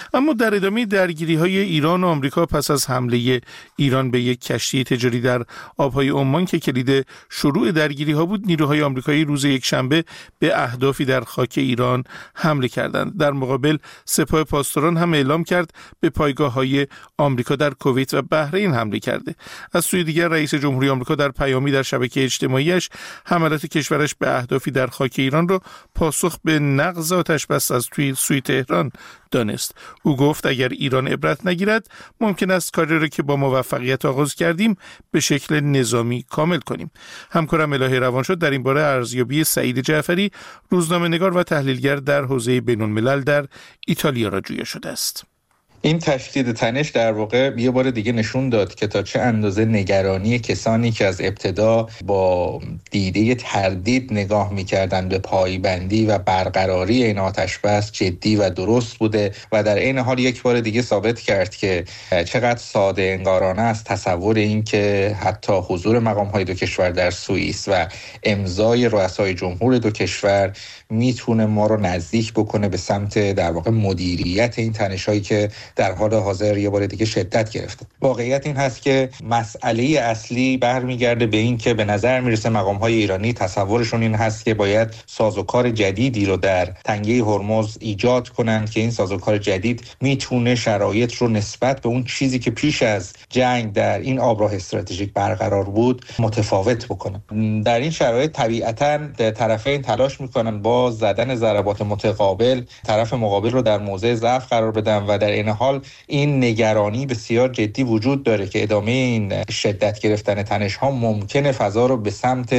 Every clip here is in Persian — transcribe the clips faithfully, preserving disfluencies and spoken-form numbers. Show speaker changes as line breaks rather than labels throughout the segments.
اما در ادامه درگیری‌های ایران و آمریکا پس از حمله ایران به یک کشتی تجاری در آبهای عمان که کلید شروع درگیری‌ها بود، نیروهای آمریکایی روز یکشنبه به اهدافی در خاک ایران حمله کردند. در مقابل سپاه پاسداران هم اعلام کرد به پایگاه‌های آمریکا در کویت و بحرین حمله کرده. از سوی دیگر رئیس جمهوری آمریکا در پیامی در شبکه اجتماعیش حملات کشورش به اهدافی در خاک ایران را پاسخ به نقض آتش‌بس از توی سوی تهران دانست. او گفت اگر ایران عبرت نگیرد ممکن است کاری را که با موفقیت آغاز کردیم به شکل نظامی کامل کنیم. همکارم الهی روانشاد در این باره ارزیابی سعید جعفری، روزنامه‌نگار و تحلیلگر در حوزه بین‌الملل در ایتالیا را جویا شده است.
این تشدید تنش در واقع یه بار دیگه نشون داد که تا چه اندازه نگرانی کسانی که از ابتدا با دیده تردید نگاه می‌کردند به پایبندی و برقراری این آتش‌بس جدی و درست بوده و در عین حال یک بار دیگه ثابت کرد که چقدر ساده انگارانه است تصور این که حتی حضور مقام‌های دو کشور در سوئیس و امضای رؤسای جمهور دو کشور میتونه ما رو نزدیک بکنه به سمت در واقع مدیریت این تنش‌هایی که در حال حاضر یه بار دیگه شدت گرفته. واقعیت این هست که مسئله اصلی برمیگرده به این که به نظر میرسه مقام‌های ایرانی تصورشون این هست که باید سازوکار جدیدی رو در تنگه هرمز ایجاد کنن که این سازوکار جدید میتونه شرایط رو نسبت به اون چیزی که پیش از جنگ در این آبراه استراتژیک برقرار بود متفاوت بکنه. در این شرایط طبیعتاً طرفین تلاش میکنن با زدن ضربات متقابل طرف مقابل رو در موضع ضعف قرار بدن و در این حال این نگرانی بسیار جدی وجود داره که ادامه این شدت گرفتن تنش ها ممکنه فضا رو به سمت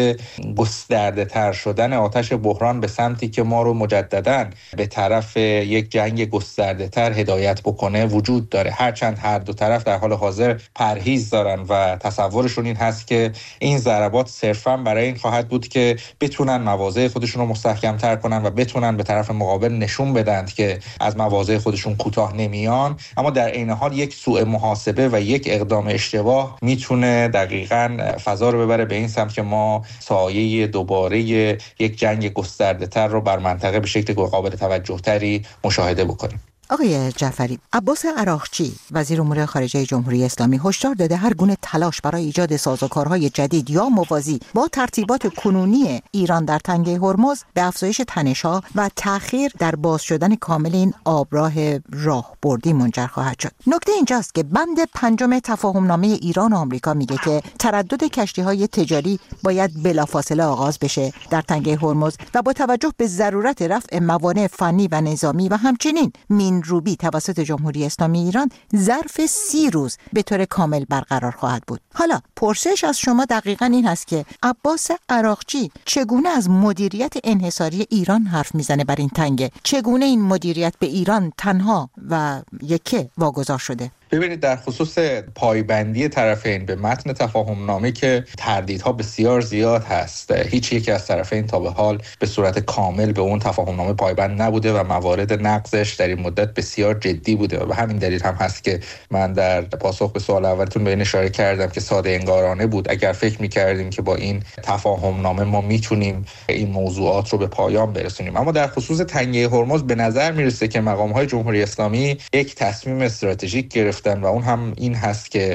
گسترده تر شدن آتش بحران به سمتی که ما رو مجدداً به طرف یک جنگ گسترده تر هدایت بکنه وجود داره. هرچند هر دو طرف در حال حاضر پرهیز دارن و تصورشون این هست که این ضربات صرفاً برای این خواهد بود که بتونن مواضع خودشون رو مستحکم تر کنن و بتونن به طرف مقابل نشون بدن که از مواضع خودشون کوتاه نمیان، اما در عین حال یک سوء محاسبه و یک اقدام اشتباه میتونه دقیقاً فضا رو ببره به این سمت که ما سایه دوباره یک جنگ گسترده تر رو بر منطقه به شکل قابل توجه تری مشاهده بکنیم.
آقای جعفری، عباس عراقچی وزیر امور خارجه جمهوری اسلامی هشدار داده هر گونه تلاش برای ایجاد سازوکارهای جدید یا موازی با ترتیبات کنونی ایران در تنگه هرمز به افزایش تنش‌ها و تأخیر در باز شدن کامل این آبراه راهبردی منجر خواهد شد. نکته اینجاست که بند پنجم تفاهمنامه ایران و آمریکا میگه که تردد کشتی‌های تجاری باید بلافاصله آغاز بشه در تنگه هرمز و با توجه به ضرورت رفع موانع فنی و نظامی و همچنین مین روبی توسط جمهوری اسلامی ایران ظرف سی روز به طور کامل برقرار خواهد بود. حالا پرسش از شما دقیقاً این هست که عباس عراقچی چگونه از مدیریت انحصاری ایران حرف میزنه بر این تنگه؟ چگونه این مدیریت به ایران تنها و یکه واگذار شده؟
ببینید، در خصوص پایبندی طرفین به متن تفاهمنامه که تردیدها بسیار زیاد هست. هیچ یک از طرفین تا به حال به صورت کامل به اون تفاهمنامه پایبند نبوده و موارد نقضش در این مدت بسیار جدی بوده و به همین دلیل هم هست که من در پاسخ به سوال اولتون به این اشاره کردم که ساده انگارانه بود اگر فکر می‌کردیم که با این تفاهمنامه ما میتونیم این موضوعات رو به پایان برسونیم. اما در خصوص تنگه هرمز به نظر میرسه که مقام‌های جمهوری اسلامی یک تصمیم استراتژیک گرفتن و اون هم این هست که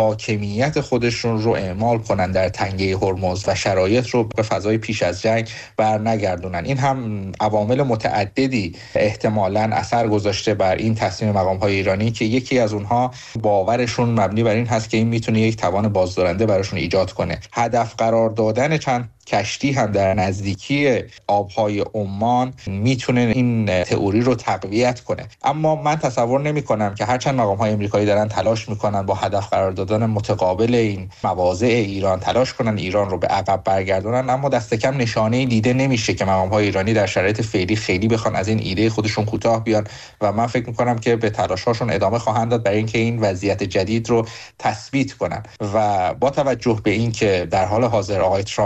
حاکمیت خودشون رو اعمال کنن در تنگه هرمز و شرایط رو به فضای پیش از جنگ برنگردونن. این هم عوامل متعددی احتمالاً اثر گذاشته بر این تصمیم مقام‌های ایرانی که یکی از اونها باورشون مبنی بر این هست که این میتونه یک توان بازدارنده براشون ایجاد کنه. هدف قرار دادن چند کشتی هم در نزدیکی آبهای عمان میتونه این تئوری رو تقویت کنه. اما من تصور نمی کنم که هرچند مقام‌های آمریکایی دارن تلاش میکنن با هدف قرار دادن متقابل این مواضع ایران تلاش کنن ایران رو به عقب برگردونن، اما دست کم نشانه‌ای دیده نمیشه که مقام‌های ایرانی در شرایط فعلی خیلی بخوان از این ایده خودشون کوتاه بیان و من فکر میکنم که به تلاش‌هاشون ادامه خواهند داد برای اینکه این وضعیت جدید رو تثبیت کنن. و با توجه به اینکه در حال حاضر آقای ترامپ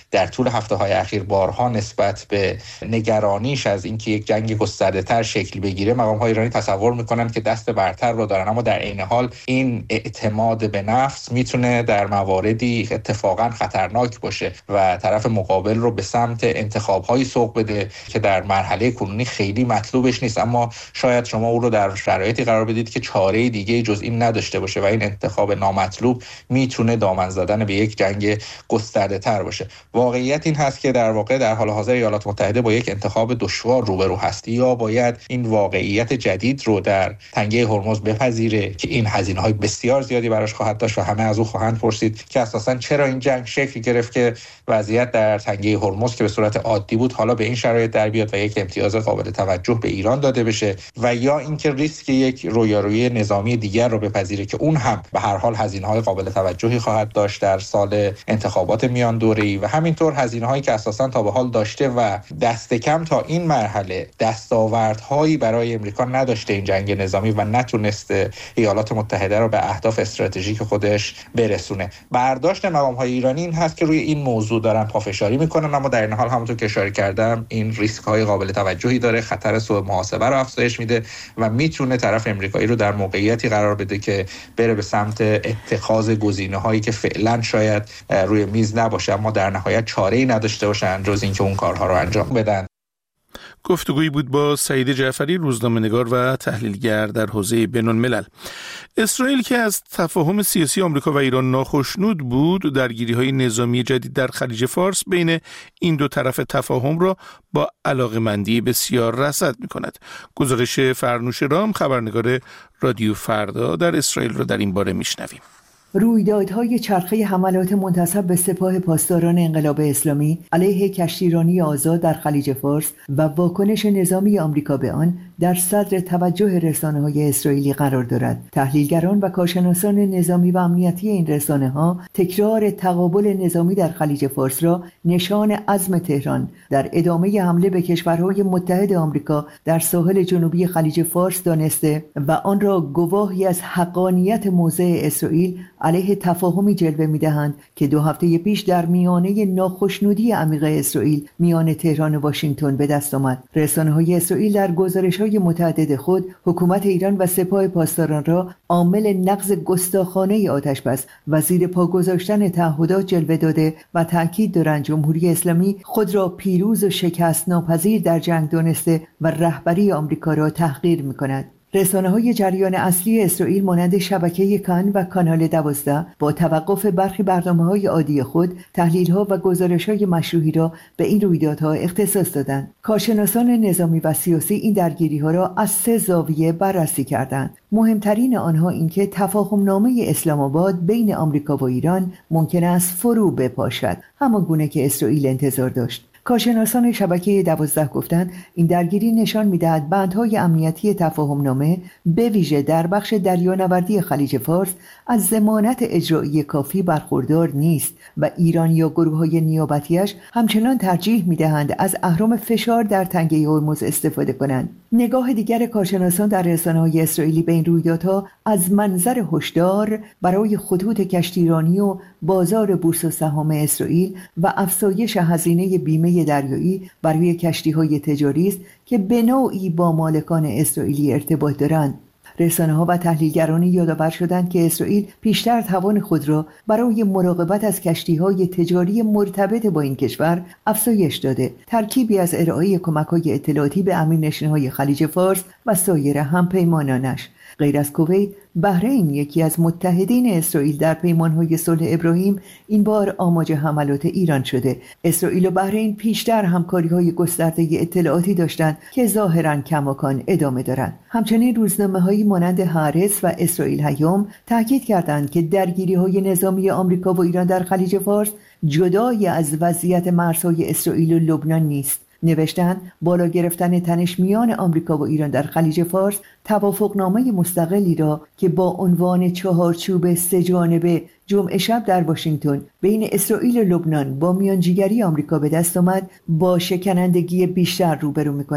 در طول هفته‌های اخیر بارها نسبت به نگرانیش از اینکه یک جنگ گسترده‌تر شکل بگیره مقام‌های ایرانی تصور می‌کنن که دست برتر رو دارن، اما در عین حال این اعتماد به نفس میتونه در مواردی اتفاقا خطرناک باشه و طرف مقابل رو به سمت انتخاب‌های سوق بده که در مرحله کنونی خیلی مطلوبش نیست، اما شاید شما او رو در شرایطی قرار بدید که چاره دیگه جز این نداشته باشه و این انتخاب نامطلوب میتونه دامن زدن به یک جنگ گسترده‌تر باشه. واقعیت این هست که در واقع در حال حاضر ایالات متحده با یک انتخاب دشوار روبرو هست، یا باید این واقعیت جدید رو در تنگه هرمز بپذیره که این هزینه‌های بسیار زیادی براش خواهد داشت و همه از او خواهند پرسید که اساساً چرا این جنگ شکل گرفت که وضعیت در تنگه هرمز که به صورت عادی بود حالا به این شرایط در بیاد و یک امتیاز قابل توجه به ایران داده بشه، و یا اینکه ریسک یک رویارویی نظامی دیگر رو بپذیره که اون هم به هر حال هزینه‌های قابل توجهی خواهد داشت در سال انتخابات میان دوره‌ای و همینطور هزینه‌هایی که اساساً تا به حال داشته و دست کم تا این مرحله دستاوردهایی برای امریکا نداشته این جنگ نظامی و نتونسته ایالات متحده رو به اهداف استراتژیک خودش برسونه. برداشت مقام‌های ایرانی این هست که روی این موضوع دارن پافشاری میکنن، اما در این حال همونطور که اشاره کردم این ریسک‌های قابل توجهی داره، خطر سوء محاسبه رو افزایش میده و میتونه طرف امریکایی رو در موقعیتی قرار بده که بره به سمت اتخاذ گزینه‌هایی که فعلا شاید روی میز نباشه اما در نهایت چاره‌ای نداشته باشن جز اینکه اون کارها رو انجام بدن.
گفتگویی بود با سعید جعفری، روزنامه‌نگار و تحلیلگر در حوزه بین‌الملل. اسرائیل که از تفاهم سیاسی آمریکا و ایران ناخشنود بود، درگیری‌های نظامی جدید در خلیج فارس بین این دو طرف تفاهم را با علاقه‌مندی بسیار رصد می‌کند. گزارش فرنوش رام، خبرنگار رادیو فردا در اسرائیل را در این باره می‌شنویم.
رویدادهای چرخه حملات منتسب به سپاه پاسداران انقلاب اسلامی علیه کشتیرانی آزاد در خلیج فارس و واکنش نظامی آمریکا به آن در صدر توجه رسانه‌های اسرائیلی قرار دارد. تحلیلگران و کارشناسان نظامی و امنیتی این رسانه‌ها تکرار تقابل نظامی در خلیج فارس را نشان عزم تهران در ادامه حمله به کشورهای متحد آمریکا در ساحل جنوبی خلیج فارس دانسته و آن را گواهی از حقانیت موضع اسرائیل علیه تفاهمی جلوه می‌دهند که دو هفته پیش در میانه ناخشنودی عمیق اسرائیل میان تهران و واشنگتن به دست آمد. رسانه‌های اسرائیل در گزارش‌های متعدد خود حکومت ایران و سپاه پاسداران را عامل نقض گستاخانه آتش‌بس و زیر پا گذاشتن تعهدات جلوه داده و تأکید دارند جمهوری اسلامی خود را پیروز و شکست ناپذیر در جنگ دانسته و رهبری آمریکا را تحقیر می‌کند. رسانه‌های جریان اصلی اسرائیل مانند شبکه کان و کانال دوازده با توقف برخی برنامه‌های عادی خود تحلیل‌ها و گزارش‌های مشروحی را به این رویدادها اختصاص دادند. کارشناسان نظامی و سیاسی این درگیری‌ها را از سه زاویه بررسی کردند. مهمترین آنها اینکه تفاهم‌نامه اسلام آباد بین آمریکا و ایران ممکن است فرو بپاشد، همان گونه که اسرائیل انتظار داشت. کارشناسان شبکه دوازده گفتند این درگیری نشان می‌دهد بندهای امنیتی تفاهم‌نامه به ویژه در بخش دریانوردی خلیج فارس از ضمانت اجرایی کافی برخوردار نیست و ایران یا گروه‌های نیابتیش همچنان ترجیح می‌دهند از اهرم فشار در تنگه هرمز استفاده کنند. نگاه دیگر کارشناسان در رسانه‌های اسرائیلی به این رویدادها از منظر هشدار برای خطوط کشتیرانی و بازار بورس و سهام اسرائیل و افزایش هزینه بیمه دریایی برای کشتی‌های تجاری است که به نوعی با مالکان اسرائیلی ارتباط دارند. رسانه‌ها و تحلیلگران یادآور شدند که اسرائیل پیشتر توان خود را برای مراقبت از کشتی‌های تجاری مرتبط با این کشور افزایش داده. ترکیبی از ارائه کمک‌های اطلاعاتی به امیرنشین‌های خلیج فارس و سایر همپیمانانش. غیر از کویت، بحرین یکی از متحدین اسرائیل در پیمان‌های صلح ابراهیم این بار آماج حملات ایران شده. اسرائیل و بحرین پیشتر همکاری‌های گسترده اطلاعاتی داشتند که ظاهراً کماکان ادامه دارند. همچنین روزنامه‌هایی مانند هارتز و اسرائیل هیوم تاکید کردند که درگیری‌های نظامی آمریکا و ایران در خلیج فارس جدای از وضعیت مرزهای اسرائیل و لبنان نیست. نوشتند بالا گرفتن تنش میان آمریکا و ایران در خلیج فارس توافقنامه مستقلی را که با عنوان چهارچوب سه جانبه جمعه شب در واشنگتن بین اسرائیل و لبنان با میانجیگری آمریکا به دست آمد با شکنندگی بیشتر روبرو می‌کند.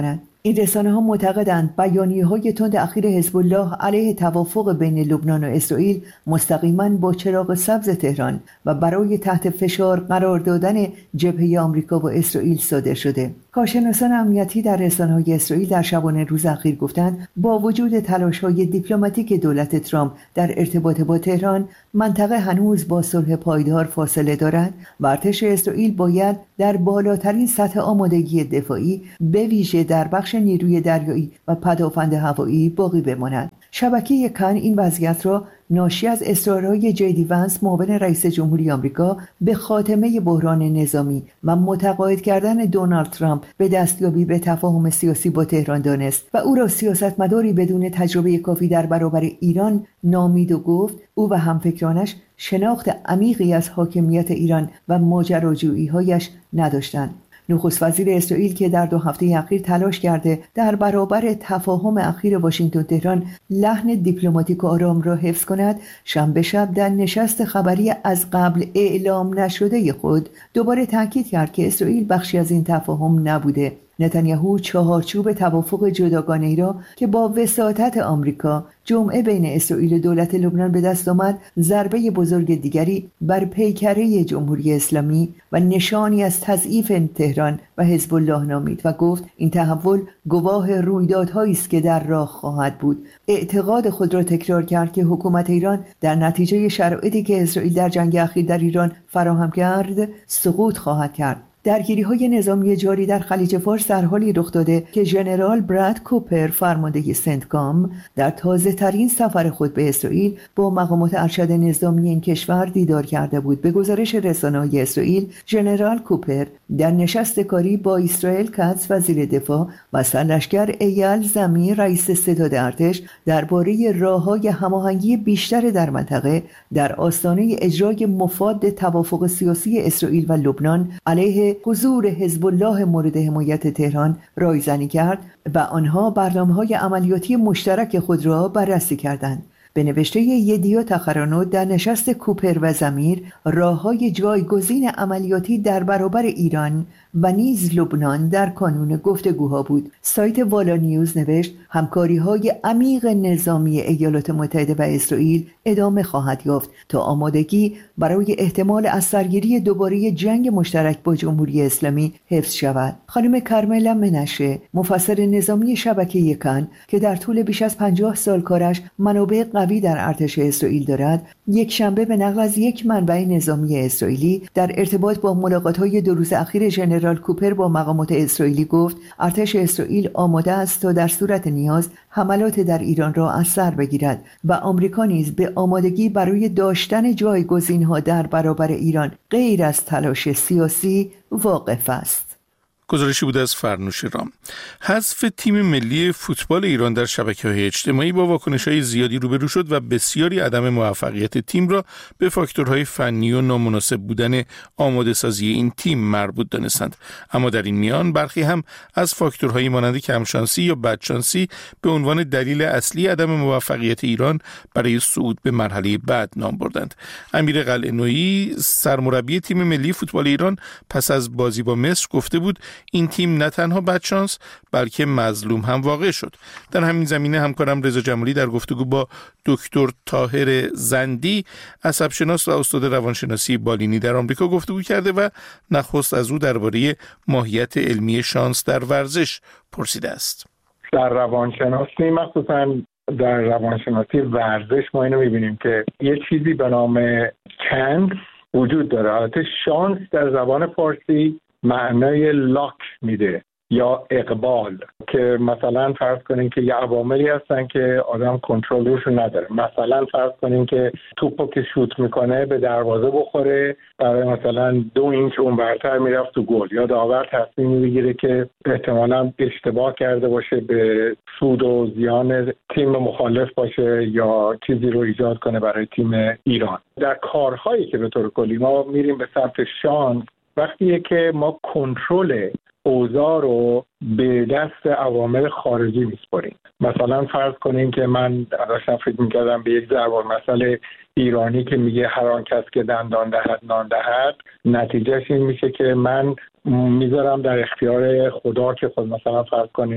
این رسانه‌ها معتقدند بیانیه‌های تند اخیر حزب الله علیه توافق بین لبنان و اسرائیل مستقیماً با چراغ سبز تهران و برای تحت فشار قرار دادن جبهه آمریکا و اسرائیل صادر شده. کارشناسان امنیتی در رسانه‌های اسرائیل در شبانه روز اخیر گفتند با وجود تلاش‌های دیپلماتیک دولت ترامپ در ارتباط با تهران، منطقه هنوز با صلح پایدار فاصله دارد و ارتش اسرائیل باید در بالاترین سطح آمادگی دفاعی به ویژه در بخش نیروی دریایی و پدافند هوایی باقی بماند. شبکه کان این وضعیت را ناشی از اصرارهای جی وانس معاون رئیس جمهوری آمریکا به خاتمه بحران نظامی و متقاعد کردن دونالد ترامپ به دستیابی به تفاهم سیاسی با تهران دانست و او را سیاستمداری بدون تجربه کافی در برابر ایران نامید و گفت او و همفکرانش شناخت عمیقی از حاکمیت ایران و ماجراجویی‌هایش نداشتند. نخست وزیر اسرائیل که در دو هفته اخیر تلاش کرده در برابر تفاهم اخیر واشنگتن تهران لحن دیپلماتیک و آرام را حفظ کند، شنبه شب در نشست خبری از قبل اعلام نشده خود دوباره تاکید کرد که اسرائیل بخشی از این تفاهم نبوده. نتانیاهو چهارچوب توافق جداگانه‌ای را که با وساطت آمریکا جمعه بین اسرائیل و دولت لبنان به دست آمد، ضربه بزرگ دیگری بر پیکره جمهوری اسلامی و نشانی از تضعیف تهران و حزب الله نامید و گفت این تحول گواه رویدادهایی است که در راه خواهد بود. اعتقاد خود را تکرار کرد که حکومت ایران در نتیجه شرایطی که اسرائیل در جنگ اخیر در ایران فراهم کرد سقوط خواهد کرد. درگیری‌های نظامی جاری در خلیج فارس در حالی رخ داده که ژنرال براد کوپر فرمانده سنتکام در تازه‌ترین سفر خود به اسرائیل با مقامات ارشد نظامی این کشور دیدار کرده بود. به گزارش رسانه‌های اسرائیل، ژنرال کوپر در نشست کاری با اسرائیل کاتز وزیر دفاع و سرلشکر ایال زمیر رئیس ستاد ارتش درباره راه‌های هماهنگی بیشتر در منطقه در آستانه اجرای مفاد توافق سیاسی اسرائیل و لبنان علیه حضور حزب الله مورد حمایت تهران رایزنی کرد و آنها برنامه‌های عملیاتی مشترک خود را بررسی کردند. به نوشته یدیا تخرانوت در نشست کوپر و زمیر راه‌های جایگزین عملیاتی در برابر ایران و نیز لبنان در کانون گفتگوها بود. سایت والا نیوز نوشت همکاری‌های عمیق نظامی ایالات متحده و اسرائیل ادامه خواهد یافت تا آمادگی برای احتمال از سرگیری دوباره جنگ مشترک با جمهوری اسلامی حفظ شود. خانم کرملا منشه، مفسر نظامی شبکه کان که در طول بیش از پنجاه سال کارش منابع قوی در ارتش اسرائیل دارد، یک شنبه به نقل از یک منبع نظامی اسرائیلی در ارتباط با ملاقات‌های دو روز اخیر ژنرال کوپر با مقامات اسرائیلی گفت ارتش اسرائیل آماده است تا در صورت نیاز حملات در ایران را از سر بگیرد و آمریکا نیز به آمادگی برای داشتن جایگزین‌ها در برابر ایران غیر از تلاش سیاسی واقف است.
گزارشی بود از فرنوش رام. حذف تیم ملی فوتبال ایران در شبکه‌های اجتماعی با واکنش‌های زیادی روبرو شد و بسیاری عدم موفقیت تیم را به فاکتورهای فنی و نامناسب بودن آماده سازی این تیم مربوط دانستند. اما در این میان برخی هم از فاکتورهای مانند کمشانسی یا بدشانسی به عنوان دلیل اصلی عدم موفقیت ایران برای صعود به مرحله بعد نام بردند. امیر قلعه‌نویی سرمربی تیم ملی فوتبال ایران پس از بازی با مصر گفته بود این تیم نه تنها بدشانس بلکه مظلوم هم واقع شد. در همین زمینه همکارم رضا جمالی در گفتگو با دکتر طاهر زندی، عصبشناس و استاد روانشناسی بالینی در آمریکا گفتگو کرده و نخست از او درباره ماهیت علمی شانس در ورزش پرسیده است.
در روانشناسی، مخصوصا در روانشناسی ورزش، ما اینو می‌بینیم که یه چیزی به نام چانس وجود داره. البته شانس در زبان فارسی معنای لاک میده یا اقبال، که مثلا فرض کنین که یه عواملی هستن که آدم کنترل روشون نداره. مثلا فرض کنین که توپو که شوت میکنه به دروازه بخوره، برای مثلا دو اینچ اونورتر میرفت تو گل، یا داور تصمیم میگیره که احتمالاً اشتباه کرده باشه به سود و زیان تیم مخالف باشه یا چیزی رو ایجاد کنه برای تیم ایران. در کارهایی که به طور کلی ما میریم به سمت شانس، وقتیه که ما کنترل اوضاع رو به دست عوامل خارجی میسپاریم. مثلا فرض کنیم که من داشتم فکر میکردم به یک ضرب المثل ایرانی که میگه هر آن کس که دندان دهد نان دهد، نتیجهش این میشه که من میذارم در اختیار خدا که خود مثلا فرض کنین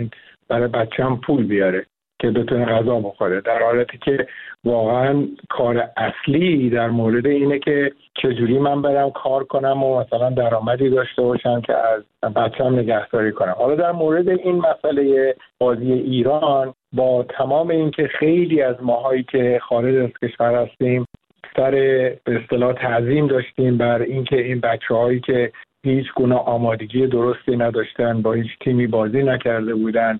برای بچه‌م پول بیاره که بتونه غذا بخوره، در حالتی که واقعا کار اصلی در مورد اینه که چجوری من برم کار کنم و مثلا درآمدی داشته باشم که از بچه‌م نگهداری کنم. حالا در مورد این مسئله بازی ایران، با تمام این که خیلی از ماهایی که خارج از کشور هستیم سر به اصطلاح تعظیم داشتیم بر اینکه این بچه‌هایی که هیچ گونه آمادگی درستی نداشتن، با هیچ تیمی بازی نکرده بودن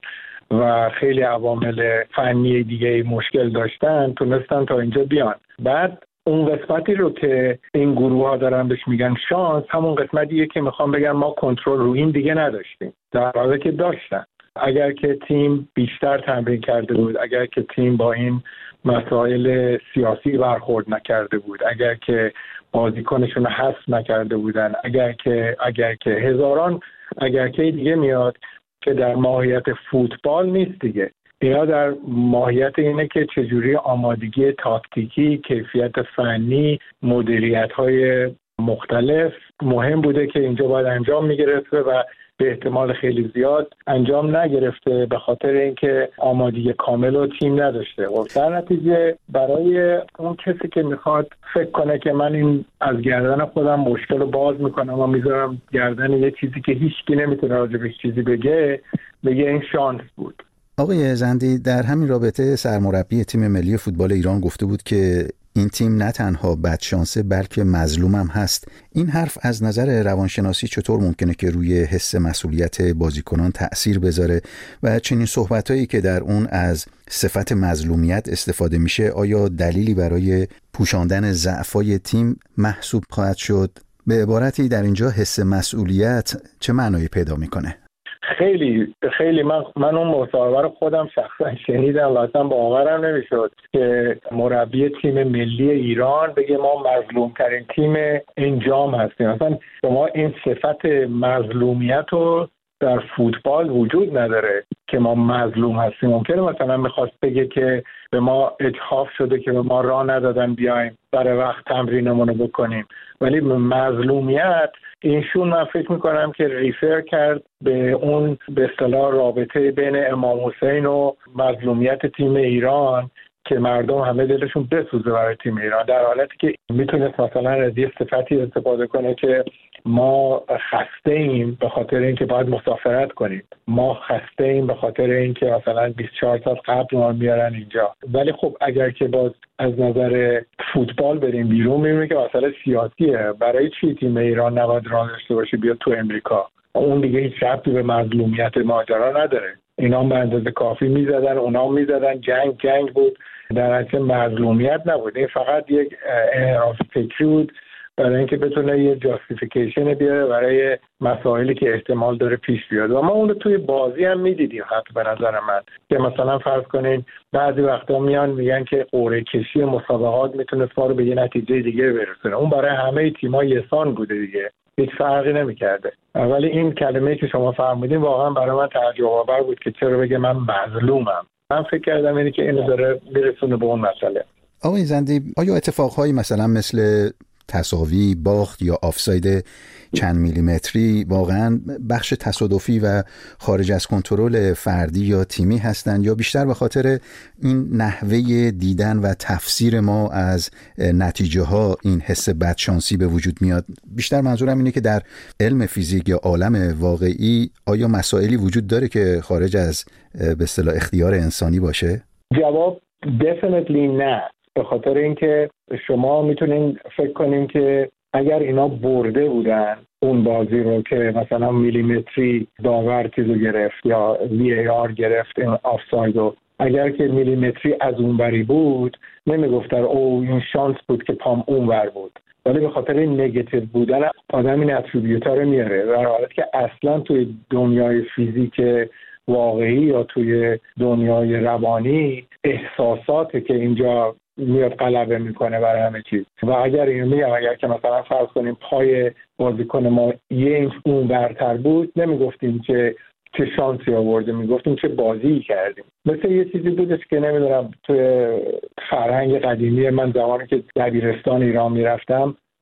و خیلی عوامل فنی دیگه مشکل داشتن، تونستن تا اینجا بیان. بعد اون قسمتی رو که این گروه ها دارن بهش میگن شانس، همون قسمتیه که میخوام بگم ما کنترل رو این دیگه نداشتیم، در حالی که داشتن. اگر که تیم بیشتر تمرین کرده بود، اگر که تیم با این مسائل سیاسی برخورد نکرده بود، اگر که بازیکنشون رو حذف نکرده بودن، اگر که اگر که هزاران اگر که دیگه میاد که در ماهیت فوتبال نیست دیگه. اینا در ماهیت اینه که چجوری آمادگی تاکتیکی، کیفیت فنی، مدیریت‌های مختلف مهم بوده که اینجا باید انجام می‌گرفته و به احتمال خیلی زیاد انجام نگرفته به خاطر اینکه آمادگی کامل و تیم نداشته. و در نتیجه برای اون کسی که میخواد فکر کنه که من این از گردن خودم مشکل رو باز میکنم و میذارم گردن یه چیزی که هیچکی نمیتونه راجبش چیزی بگه، بگه این شانس بود.
آقای زندی، در همین رابطه سرمربی تیم ملی فوتبال ایران گفته بود که این تیم نه تنها بدشانسه بلکه مظلوم هم هست. این حرف از نظر روانشناسی چطور ممکنه که روی حس مسئولیت بازیکنان تأثیر بذاره و چنین صحبتایی که در اون از صفت مظلومیت استفاده میشه آیا دلیلی برای پوشاندن ضعف‌های تیم محسوب خواهد شد؟ به عبارتی در اینجا حس مسئولیت چه معنایی پیدا میکنه؟
خیلی خیلی من من اون مصاحبه رو خودم شخصا شنیدم و اصلا باورم نمیشد که مربی تیم ملی ایران بگه ما مظلوم ترین تیم انجام هستیم. اصلا شما این صفت مظلومیت رو در فوتبال وجود نداره که ما مظلوم هستیم. ممکنه مثلا میخواست بگه که به ما اجحاف شده که به ما راه ندادن بیایم برای وقت تمرینمون رو بکنیم، ولی مظلومیت اینشون من فکر میکنم که ریفر کرد به اون به اصطلاح رابطه بین امام حسین و مظلومیت تیم ایران که مردم همه دلشون بسوزه برای تیم ایران، در حالتی که میتونست مثلا از یه صفتی استفاده کنه که ما خسته ایم به خاطر اینکه باید مسافرت کنیم، ما خسته ایم به خاطر اینکه مثلا بیست و چهار ساعت قبل ما میارن اینجا. ولی خب اگر که باز از نظر فوتبال بریم بیرون میبینیم که مسئله سیاسیه. برای چی تیم ایران نباید راه داشته باشه بیاد تو امریکا؟ اون دیگه هیچ ربطی به مظلومیت ماجرا نداره. اینا به اندازه کافی میزدن، اونا میزدن، جنگ جنگ بود، در اصل مظلومیت نبود. این فقط یک انحراف فکری بود برای اینکه بتونه یه جاستیفیکیشن بیاره برای مسائلی که احتمال داره پیش بیاد. و ما اون رو توی بازی هم میدیدیم. حتی به نظر من که مثلا فرض کنین بعضی وقتا میان میگن که قرعه کشی مسابقات میتونه ما رو به یه نتیجه دیگه برسونه. اون برای همه تیم‌ها یکسان بوده دیگه، هیچ فرقی نمی‌کرده. ولی این کلمه‌ای که شما فرمودین واقعا برای من تعجب آور بود که چرا بگه من مظلومم. من فکر کردم اینه که اینو داره میرسونه به اون مسئله.
آقای زندی، آیا اتفاقهایی مثلا مثل تساوی، باخت یا آفساید چند میلیمتری واقعا بخش تصادفی و خارج از کنترل فردی یا تیمی هستند یا بیشتر به خاطر این نحوه دیدن و تفسیر ما از نتیجه ها این حس بدشانسی به وجود میاد؟ بیشتر منظورم اینه که در علم فیزیک یا عالم واقعی آیا مسائلی وجود داره که خارج از به اصطلاح اختیار انسانی باشه؟
جواب definitely نه. به خاطر اینکه شما میتونین فکر کنین که اگر اینا برده بودن اون بازی رو که مثلا میلیمتری داور چیزو گرفت یا وی ای آر گرفت این آفساید رو، اگر که میلیمتری از اون بری بود نمیگفتن او این شانس بود که پام اون ور بود، ولی به خاطر این نگاتیو بودن آدم این اتریبیوتا رو میاره، در حالی که اصلا توی دنیای فیزیک واقعی یا توی دنیای روانی احساساته که اینجا میاد غلبه میکنه برای همه چیز. و اگر اینو میگم اگر که مثلا فرض کنیم پای بازیکن ما یه اینچ اون برتر بود نمیگفتیم که چه شانسی آورده، میگفتیم چه بازی کردیم. مثل یه چیزی بودش که نمیدونم توی فرهنگ قدیمی من زمانی که دبیرستان ایران میرفتم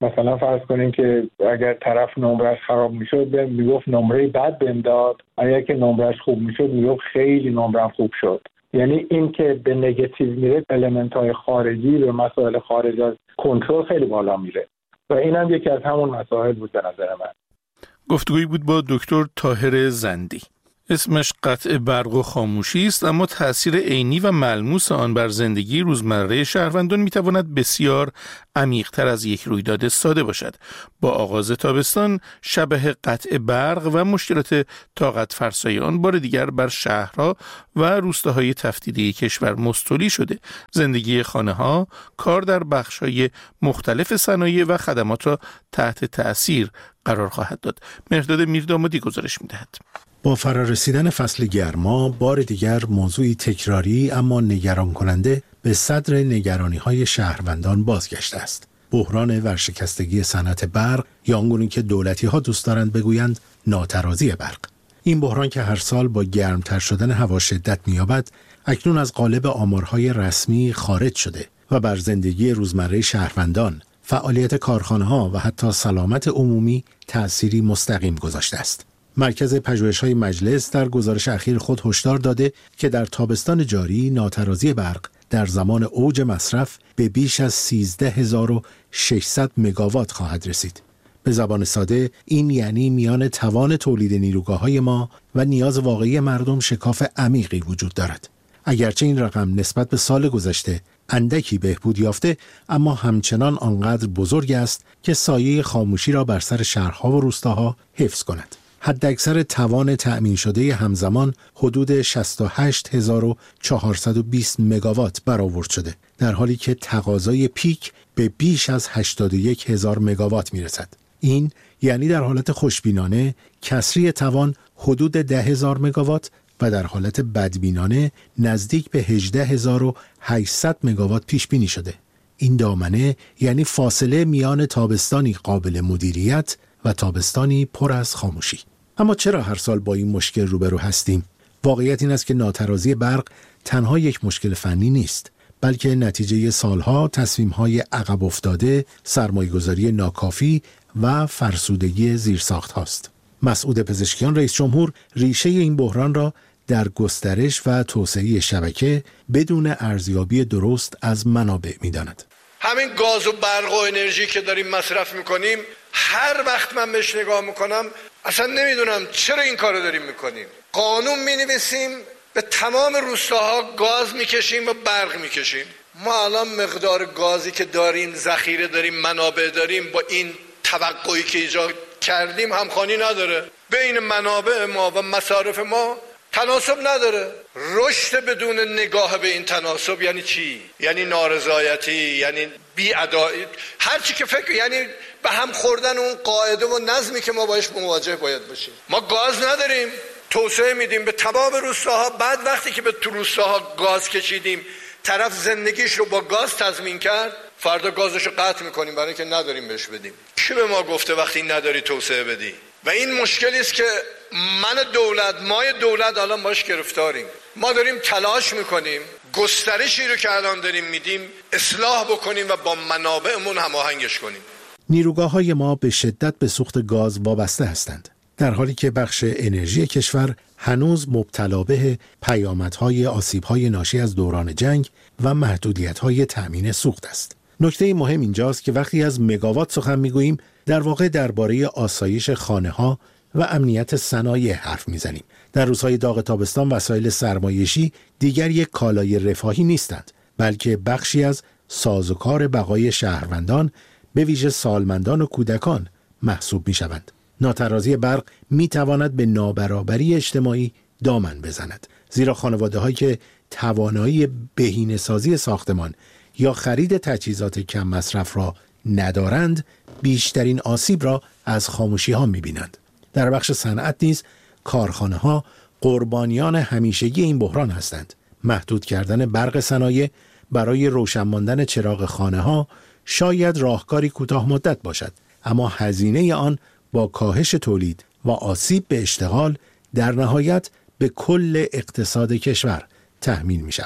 مثلا فرض کنیم که اگر طرف نمرش خراب میشد میگفت نمره بد بهم داد، اگر که نمرش خوب میشد میگفت خیلی نمرم خوب شد. یعنی این که به نگاتیو میره، المنت های خارجی به مسائل خارج از کنترل خیلی بالا میره و این هم یکی از همون مسائل بود به نظر من.
گفتگویی بود با دکتر طاهر زندی. اسمش قطع برق و خاموشی است، اما تأثیر عینی و ملموس آن بر زندگی روزمره شهروندان میتواند بسیار عمیق‌تر از یک رویداد ساده باشد. با آغاز تابستان شبح قطع برق و مشکلات طاقت فرسای آن بار دیگر بر شهرها و روستاهای تفتیدی کشور مستولی شده. زندگی خانه‌ها، کار در بخش‌های مختلف صنایع و خدمات را تحت تأثیر قرار خواهد داد. مهرداد میردامادی گزارش می‌دهد.
با فرارسیدن فصل گرما، بار دیگر موضوعی تکراری اما نگران کننده به صدر نگرانی‌های شهروندان بازگشته است. بحران ورشکستگی صنعت برق یا آنگونه که دولتی‌ها دوست دارند بگویند ناترازی برق. این بحران که هر سال با گرمتر شدن هوا شدت می‌یابد، اکنون از قالب آمارهای رسمی خارج شده و بر زندگی روزمره شهروندان، فعالیت کارخانه‌ها و حتی سلامت عمومی تأثیری مستقیم گذاشته است. مرکز پژوهش‌های مجلس در گزارش اخیر خود هشدار داده که در تابستان جاری ناترازی برق در زمان اوج مصرف به بیش از سیزده هزار و ششصد مگاوات خواهد رسید. به زبان ساده این یعنی میان توان تولید نیروگاه‌های ما و نیاز واقعی مردم شکاف عمیقی وجود دارد. اگرچه این رقم نسبت به سال گذشته اندکی بهبود یافته، اما همچنان آنقدر بزرگ است که سایه خاموشی را بر سر شهرها و روستاها حفظ کند. حداکثر توان تأمین شده همزمان حدود شصت و هشت هزار و چهارصد و بیست مگاوات برآورد شده، در حالی که تقاضای پیک به بیش از هشتاد و یک هزار مگاوات میرسد. این یعنی در حالت خوشبینانه کسری توان حدود ده هزار مگاوات و در حالت بدبینانه نزدیک به هجده هزار و هشتصد مگاوات پیش بینی شده. این دامنه یعنی فاصله میان تابستانی قابل مدیریت و تابستانی پر از خاموشی. اما چرا هر سال با این مشکل روبرو هستیم؟ واقعیت این است که ناترازی برق تنها یک مشکل فنی نیست، بلکه نتیجه سالها تصمیم‌های عقب افتاده، سرمایه‌گذاری ناکافی و فرسودگی زیرساخت‌هاست. مسعود پزشکیان رئیس جمهور ریشه این بحران را در گسترش و توسعه شبکه بدون ارزیابی درست از منابع می‌داند.
همین گاز و برق و انرژی که داریم مصرف میکنیم، هر وقت من بهش نگاه میکنم اصلا نمیدونم چرا این کارو داریم میکنیم. قانون مینویسیم به تمام روستاها گاز میکشیم و برق میکشیم. ما الان مقدار گازی که داریم، ذخیره داریم، منابع داریم، با این توقعی که ایجاد کردیم همخوانی نداره. بین منابع ما و مصارف ما تناسب نداره. رشد بدون نگاه به این تناسب یعنی چی؟ یعنی نارضایتی، یعنی بی‌عدالتی، هر چی که فکر، یعنی به هم خوردن اون قاعده و نظمی که ما باش مواجه باید باشیم. ما گاز نداریم، توسعه میدیم به تمام روستاها. بعد وقتی که به تو روستاها گاز کشیدیم، طرف زندگیش رو با گاز تضمین کرد، فردا گازش رو قطع میکنیم برای که نداریم بهش بدیم. کی به ما گفته وقتی نداری توسعه بدی؟ و این مشکلی است که من دولت، ما دولت الان باش گرفتاریم. ما داریم تلاش میکنیم گسترشی رو که الان داریم میدیم اصلاح بکنیم و با منابعمون هماهنگش کنیم.
نیروگاه‌های ما به شدت به سوخت گاز وابسته هستند، در حالی که بخش انرژی کشور هنوز مبتلا به پیامدهای آسیب‌های ناشی از دوران جنگ و محدودیت‌های تأمین سوخت است. نکته مهم اینجاست که وقتی از مگاوات سخن می‌گوییم، در واقع درباره آسایش خانه‌ها و امنیت صنایع حرف می‌زنیم. در روزهای داغ تابستان وسایل سرمایشی دیگر یک کالای رفاهی نیستند، بلکه بخشی از سازوکار بقای شهروندان، به ویژه سالمندان و کودکان محسوب می‌شوند. ناترازی برق می‌تواند به نابرابری اجتماعی دامن بزند، زیرا خانواده‌هایی که توانایی بهینه‌سازی ساختمان یا خرید تجهیزات کم مصرف را ندارند، بیشترین آسیب را از خاموشی‌ها می‌بینند. در بخش صنعت نیز کارخانه‌ها قربانیان همیشگی این بحران هستند. محدود کردن برق صنایع برای روشن ماندن چراغ خانه‌ها شاید راهکاری کوتاه مدت باشد، اما هزینه آن با کاهش تولید و آسیب به اشتغال در نهایت به کل اقتصاد کشور تحمیل می شود.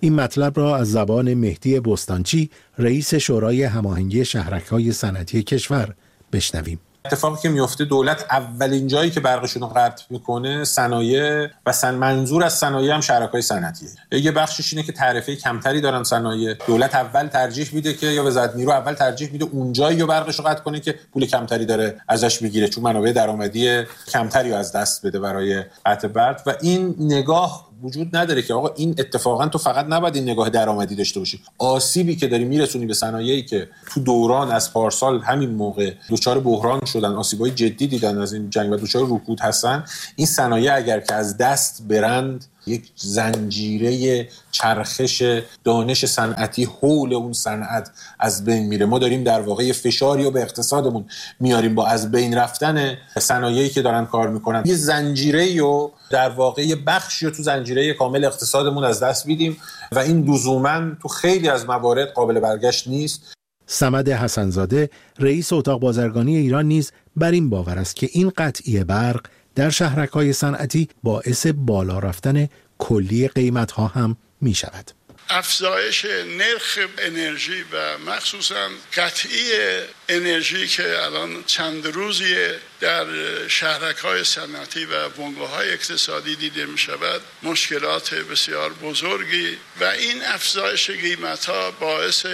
این مطلب را از زبان مهدی بستانچی، رئیس شورای هماهنگی شهرک‌های صنعتی کشور بشنویم.
اتفاقی که میفته دولت اولین جایی که برقشون رو قطع میکنه صنایع و سن منظور از صنایع هم شرکای صنعتیه. یه بخشش اینه که تعرفه کمتری دارن صنایع، دولت اول ترجیح میده که یا وزارت نیرو اول ترجیح میده اونجایی رو برقش رو قطع کنه که پول کمتری داره ازش میگیره، چون منابع درآمدی کمتری از دست بده برای قطع برق. و این نگاه وجود نداره که آقا این اتفاقا تو فقط نباید این نگاه درآمدی داشته باشی. آسیبی که داری میرسونی به صنایعی که تو دوران از پارسال همین موقع دچار بحران شدن، آسیبای جدی دیدن از این جنگ و دچار رکود هستن، این صنایع اگر که از دست برند یک زنجیره چرخش دانش صنعتی حول اون صنعت از بین میره. ما داریم در واقع فشاری رو به اقتصادمون میاریم با از بین رفتن صنایعی که دارن کار میکنن. یه زنجیره رو در واقع یه بخشی رو تو زنجیره کامل اقتصادمون از دست میدیم و این لزوماً تو خیلی از موارد قابل برگشت نیست.
صمد حسن‌زاده، رئیس اتاق بازرگانی ایران نیز بر این باور است که این قطعی برق در شهرک‌های صنعتی باعث بالا رفتن کلی قیمت‌ها هم می‌شود.
افزایش نرخ انرژی و مخصوصاً قطعی انرژی که الان چند روزیه در شهرک‌های صنعتی و بنگاه‌های اقتصادی دیده می‌شود، مشکلات بسیار بزرگی و این افزایش قیمت‌ها باعث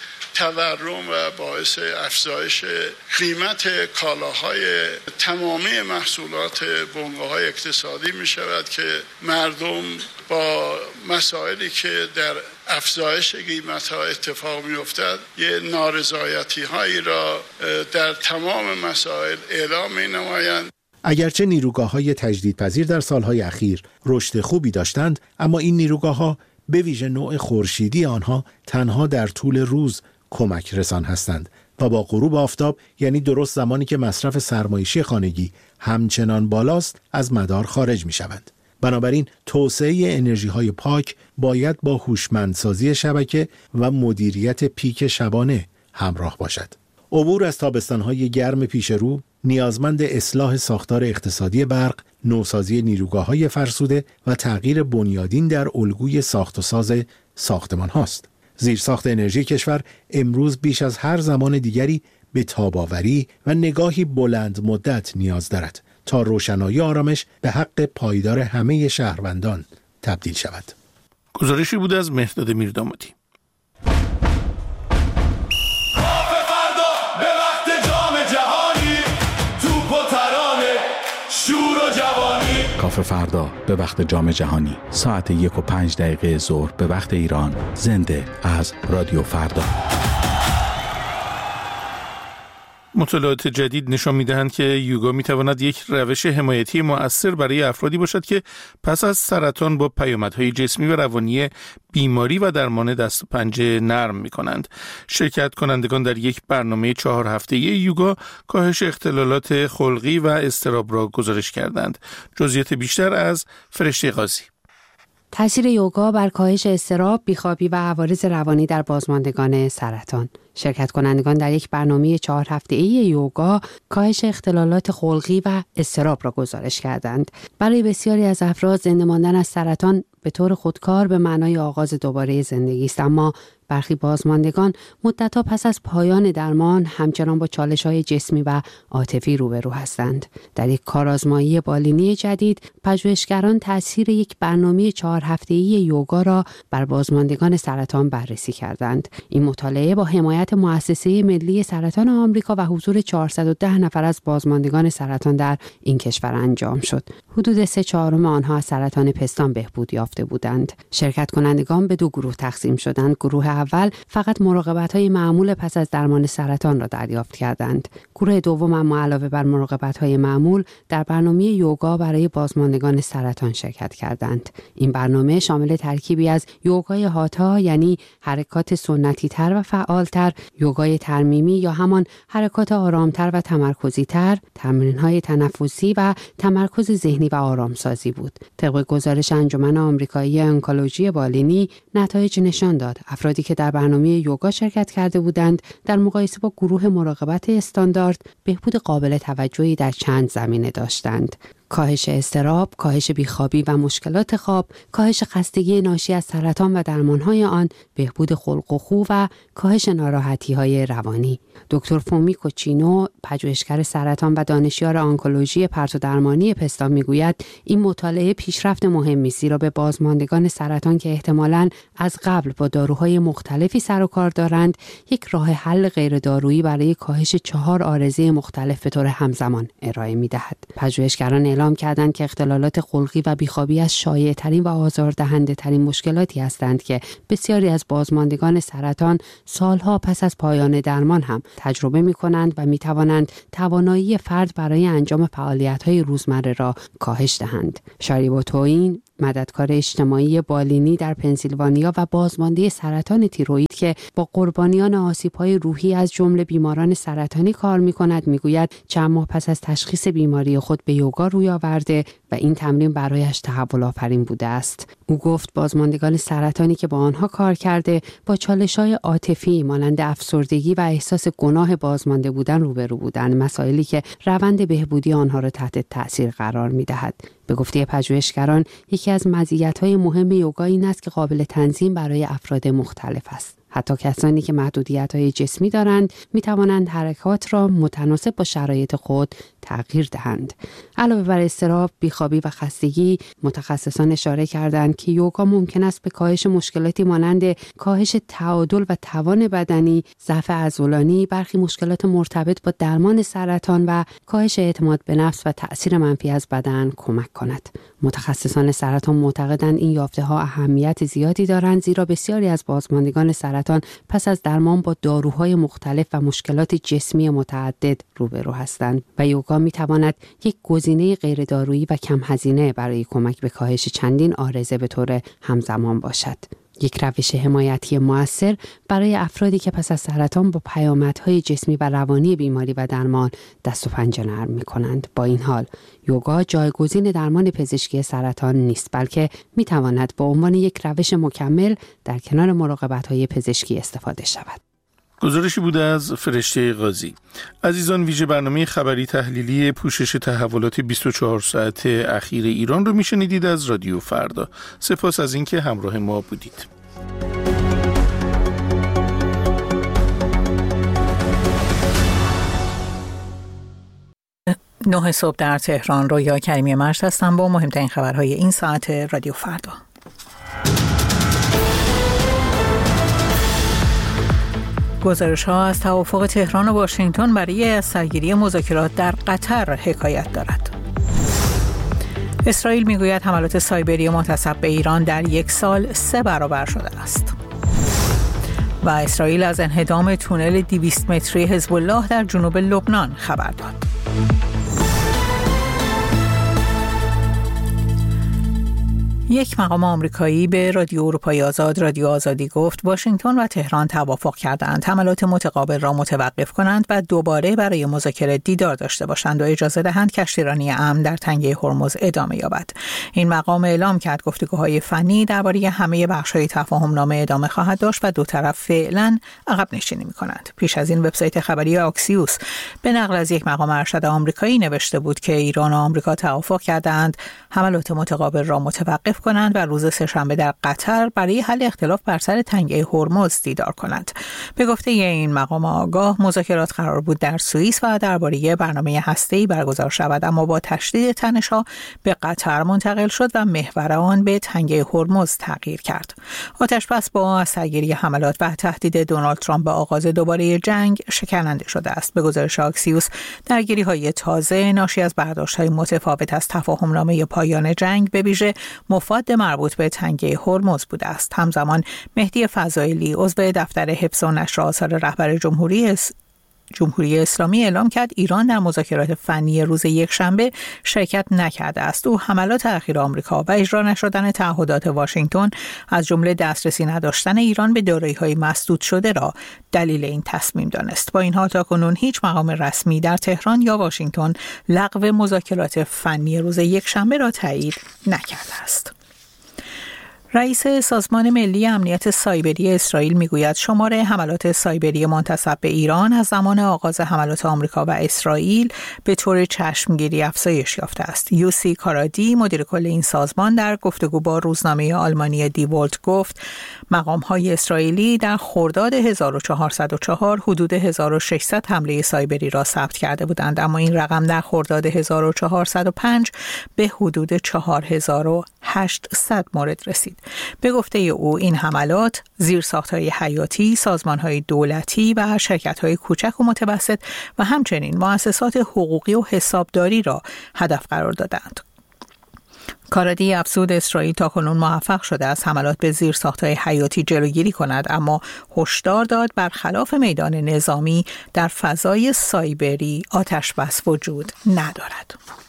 تورم و باعث افزایش قیمت کالاهای تمامی محصولات بنگاه‌های اقتصادی می شود که مردم با مسائلی که در افزایش قیمت‌ها اتفاق می افتد یه نارضایتی هایی را در تمام مسائل اعلام می نمایند.
اگرچه نیروگاه‌های تجدیدپذیر در سالهای اخیر رشد خوبی داشتند، اما این نیروگاه‌ها به ویژه نوع خورشیدی آنها تنها در طول روز کمک رسان هستند و با غروب آفتاب، یعنی درست زمانی که مصرف سرمایشی خانگی همچنان بالاست، از مدار خارج می شوند. بنابراین توسعه انرژی‌های پاک باید با هوشمندسازی شبکه و مدیریت پیک شبانه همراه باشد. عبور از تابستان‌های گرم پیش رو نیازمند اصلاح ساختار اقتصادی برق، نوسازی نیروگاه‌های فرسوده و تغییر بنیادین در الگوی ساخت و ساز ساختمان هاست. زیرساخت انرژی کشور امروز بیش از هر زمان دیگری به تاب‌آوری و نگاهی بلند مدت نیاز دارد تا روشنایی آرامش به حق پایدار همه شهروندان تبدیل شود.
گزارشی بود از مهرداد میردامادی.
کافه فردا به وقت جام جهانی ساعت یک و پنج دقیقه ظهر به وقت ایران، زنده از رادیو فردا.
مطالعات جدید نشان می‌دهند که یوگا می‌تواند یک روش حمایتی مؤثر برای افرادی باشد که پس از سرطان با پیامدهای جسمی و روانی بیماری و درمان دست و پنجه نرم می‌کنند. شرکت کنندگان در یک برنامه چهار هفته‌ای یوگا کاهش اختلالات خلقی و اضطراب را گزارش کردند. جزئیات بیشتر از فرشته قاضی.
تاثیر یوگا بر کاهش اضطراب، بیخوابی و عوارض روانی در بازماندگان سرطان. شرکت کنندگان در یک برنامه چهار هفته‌ای یوگا کاهش اختلالات خلقی و اضطراب را گزارش کردند. برای بسیاری از افراد زنده ماندن از سرطان به طور خودکار به معنای آغاز دوباره زندگی است، اما برخی بازماندگان مدت‌ها پس از پایان درمان همچنان با چالش‌های جسمی و عاطفی روبرو هستند. در یک کارآزمایی بالینی جدید، پژوهشگران تأثیر یک برنامه چهار هفته‌ای یوگا را بر بازماندگان سرطان بررسی کردند. این مطالعه با حمایت مؤسسه ملی سرطان آمریکا و حضور چهارصد و ده نفر از بازماندگان سرطان در این کشور انجام شد. حدود سه چهارم آنها از سرطان پستان بهبود یافته بودند. شرکت کنندگان به دو گروه تقسیم شدند. گروه اول فقط مراقبت‌های معمول پس از درمان سرطان را دریافت کردند. گروه دوم اما علاوه بر مراقبت‌های معمول در برنامه یوگا برای بازماندگان سرطان شرکت کردند. این برنامه شامل ترکیبی از یوگای هاتا، یعنی حرکات سنتی‌تر و فعالتر، یوگای ترمیمی یا همان حرکات آرامتر و تمرکزی‌تر، تمرین‌های تنفسی و تمرکز ذهنی و آرامسازی بود. طبق گزارش انجمن آمریکایی انکولوژی بالینی، نتایج نشان داد افرادی که در برنامه یوگا شرکت کرده بودند در مقایسه با گروه مراقبت استاندارد بهبود قابل توجهی در چند زمینه داشتند. کاهش اضطراب، کاهش بیخوابی و مشکلات خواب، کاهش خستگی ناشی از سرطان و درمانهای آن، بهبود خلق و خو و کاهش ناراحتی‌های روانی. دکتر فومی کوچینو، پژوهشگر سرطان و دانشیار آنکولوژی پرتو درمانی پستا میگوید این مطالعه پیشرفت مهمی است، زیرا به بازماندگان سرطان که احتمالاً از قبل با داروهای مختلفی سر و کار دارند، یک راه حل غیر دارویی برای کاهش چهار عارضه مختلف به طور همزمان ارائه می‌دهد. پژوهشگران اعلام کردند که اختلالات خلقی و بیخوابی از شایع‌ترین و آزاردهنده‌ترین مشکلاتی هستند که بسیاری از بازماندگان سرطان سالها پس از پایان درمان هم تجربه می‌کنند و می‌توانند توانایی فرد برای انجام فعالیت‌های روزمره را کاهش دهند. شاریبو توین، مددکار اجتماعی بالینی در پنسیلوانیا و بازمانده سرطان تیروئید که با قربانیان آسیب‌های روحی از جمله بیماران سرطانی کار می‌کند، می‌گوید چند ماه پس از تشخیص بیماری خود به یوگا روی آورده و این تمرین برایش تحول آفرین بوده است. او گفت بازماندگان سرطانی که با آنها کار کرده با چالش‌های عاطفی مانند افسردگی و احساس گناه بازمانده بودن روبرو بودند، مسائلی که روند بهبودی آنها را تحت تأثیر قرار می‌دهد. به گفته پژوهشگران، یکی از مزیت‌های مهم یوگا این است که قابل تنظیم برای افراد مختلف است. حتی کسانی که محدودیت‌های جسمی دارند می‌توانند حرکات را متناسب با شرایط خود تغییر دهند. علاوه بر اضطراب، بیخوابی و خستگی، متخصصان اشاره کردند که یوگا ممکن است به کاهش مشکلاتی مانند کاهش تعادل و توان بدنی، ضعف عضلانی، برخی مشکلات مرتبط با درمان سرطان و کاهش اعتماد به نفس و تأثیر منفی از بدن کمک کند. متخصصان سرطان معتقدند این یافته‌ها اهمیت زیادی دارند، زیرا بسیاری از بازماندگان سرطان پس از درمان با داروهای مختلف و مشکلات جسمی متعدد روبرو هستند و یوگا می تواند یک گزینه غیر دارویی و کم هزینه برای کمک به کاهش چندین عارضه به طور همزمان باشد. یک روش حمایتی مؤثر برای افرادی که پس از سرطان با پیامدهای جسمی و روانی بیماری و درمان دست و پنجه نرم می کنند. با این حال، یوگا جایگزین درمان پزشکی سرطان نیست، بلکه می تواند به عنوان یک روش مکمل در کنار مراقبت‌های پزشکی استفاده شود.
گزارشی بوده از فرشته قاضی. عزیزان، ویژه برنامه خبری تحلیلی پوشش تحولات بیست و چهار ساعت اخیر ایران رو میشنیدید از رادیو فردا. سپاس از اینکه همراه ما بودید.
نه صبح در تهران. رویا کریمی مرز هستم با مهمترین خبرهای این ساعت رادیو فردا. گزارش‌ها از توافق تهران و واشنگتن برای از سرگیری مذاکرات در قطر حکایت دارد. اسرائیل میگوید حملات سایبری منتسب به ایران در یک سال سه برابر شده است. و اسرائیل از انهدام تونل دویست متری حزب الله در جنوب لبنان خبر داد. یک مقام آمریکایی به رادیو اروپای آزاد رادیو آزادی گفت واشنگتن و تهران توافق کردند حملات متقابل را متوقف کنند و دوباره برای مذاکره دیدار داشته باشند و اجازه دهند کشتیرانی امن در تنگه هرمز ادامه یابد. این مقام اعلام کرد گفتگوهای فنی درباره همه بخش‌های تفاهم‌نامه ادامه خواهد داشت و دو طرف فعلا عقب نشینی می‌کنند. پیش از این وبسایت خبری آکسیوس به نقل از یک مقام ارشد آمریکایی نوشته بود که ایران و آمریکا توافق کردند حملات متقابل را متوقف کنند و روز سه‌شنبه در قطر برای حل اختلاف بر سر تنگه هرمز دیدار کنند. به گفته این مقام آگاه مذاکرات قرار بود در سوئیس و درباره برنامه هسته‌ای برگزار شود، اما با تشدید تنش‌ها به قطر منتقل شد و محور آن به تنگه هرمز تغییر کرد. آتش‌بس با سرگیری حملات و تهدید دونالد ترامپ به آغاز دوباره جنگ شکننده شده است. به گزارش آکسیوس درگیری‌های تازه ناشی از برداشت‌های متفاوت از تفاهم‌نامه پایان جنگ به ویژه مفاد مربوط به تنگه هرمز بوده است. همزمان مهدی فضائلی عضو دفتر حفظ و نشر آثار رهبر جمهوری اس... جمهوری اسلامی اعلام کرد ایران در مذاکرات فنی روز یکشنبه شرکت نکرده است. او حملات اخیر آمریکا و اجرا نشدن تعهدات واشنگتن از جمله دسترسی نداشتن ایران به دارایی‌های مسدود شده را دلیل این تصمیم دانست. با این حال تاکنون هیچ مقام رسمی در تهران یا واشنگتن لغو مذاکرات فنی روز یکشنبه را تایید نکرده است. رئیس سازمان ملی امنیت سایبری اسرائیل میگوید شمار حملات سایبری منتسب به ایران از زمان آغاز حملات آمریکا و اسرائیل به طور چشمگیری افزایش یافته است. یوسی کارادی مدیر کل این سازمان در گفتگو با روزنامه آلمانی دی ولت گفت مقام‌های اسرائیلی در خرداد هزار و چهارصد و چهار حدود هزار و ششصد حمله سایبری را ثبت کرده بودند، اما این رقم در خرداد هزار و چهارصد و پنج به حدود چهار هزار و هشتصد مورد رسید. به گفته او این حملات زیرساخت‌های حیاتی، سازمان‌های دولتی و شرکت‌های کوچک و متوسط و همچنین مؤسسات حقوقی و حسابداری را هدف قرار دادند. کارادی افزود اسرائیل تاکنون موفق شده از حملات به زیرساخت‌های حیاتی جلوگیری کند، اما هشدار داد برخلاف میدان نظامی در فضای سایبری آتش بس وجود ندارد.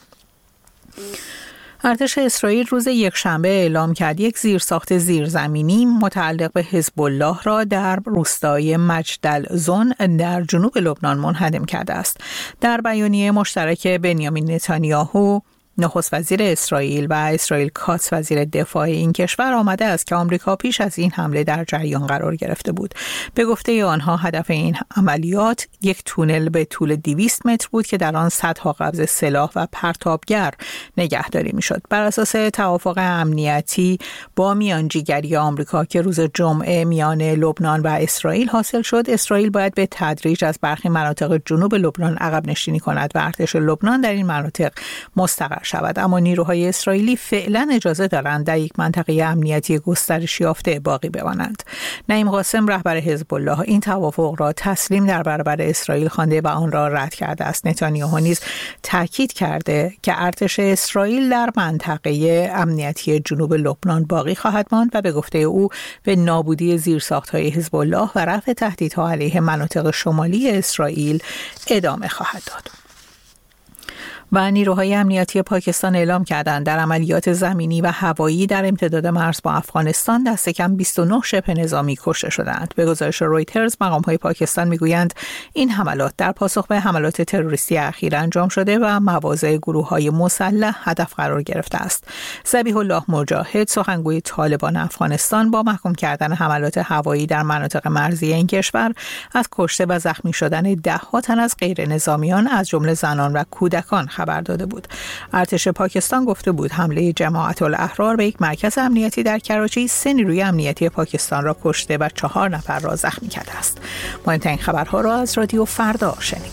ارتش اسرائیل روز یکشنبه اعلام کرد یک زیرساخت زیرزمینی متعلق به حزب الله را در روستای مجدلزون در جنوب لبنان منهدم کرده است. در بیانیه مشترک بنیامین نتانیاهو نخست وزیر اسرائیل و اسرائیل کاتس وزیر دفاع این کشور آمده است که آمریکا پیش از این حمله در جریان قرار گرفته بود. به گفته آنها هدف این عملیات یک تونل به طول دویست متر بود که در آن صدها قبض سلاح و پرتابگر نگهداری میشد. بر اساس توافق امنیتی با میانجیگری آمریکا که روز جمعه میان لبنان و اسرائیل حاصل شد، اسرائیل باید به تدریج از برخی مناطق جنوب لبنان عقب نشینی کند و ارتش لبنان در این مناطق مستقر شود، اما نیروهای اسرائیلی فعلا اجازه دارند در یک منطقه امنیتی گسترش یافته باقی بمانند. نعیم قاسم رهبر حزب الله این توافق را تسلیم در برابر اسرائیل خوانده و آن را رد کرده است. نتانیاهو نیز تاکید کرده که ارتش اسرائیل در منطقه امنیتی جنوب لبنان باقی خواهد ماند و به گفته او به نابودی زیرساخت‌های حزب الله و رفع تهدیدها علیه مناطق شمالی اسرائیل ادامه خواهد داد. و نیروهای امنیتی پاکستان اعلام کردند در عملیات زمینی و هوایی در امتداد مرز با افغانستان دست کم بیست و نه شبه نظامی کشته شدند. به گزارش رویترز مقام‌های پاکستان میگویند این حملات در پاسخ به حملات تروریستی اخیر انجام شده و مواضع گروه‌های مسلح هدف قرار گرفته است. ذبیح الله مجاهد سخنگوی طالبان افغانستان با محکوم کردن حملات هوایی در مناطق مرزی این کشور از کشته و زخمی شدن ده‌ها تن از غیر نظامیان از جمله زنان و کودکان خبر داده بود. ارتش پاکستان گفته بود حمله جماعت الاحرار به یک مرکز امنیتی در کراچی سه نیروی امنیتی پاکستان را کشته و چهار نفر را زخمی کرده است. مهمترین خبرها را از رادیو فردا شنیدید.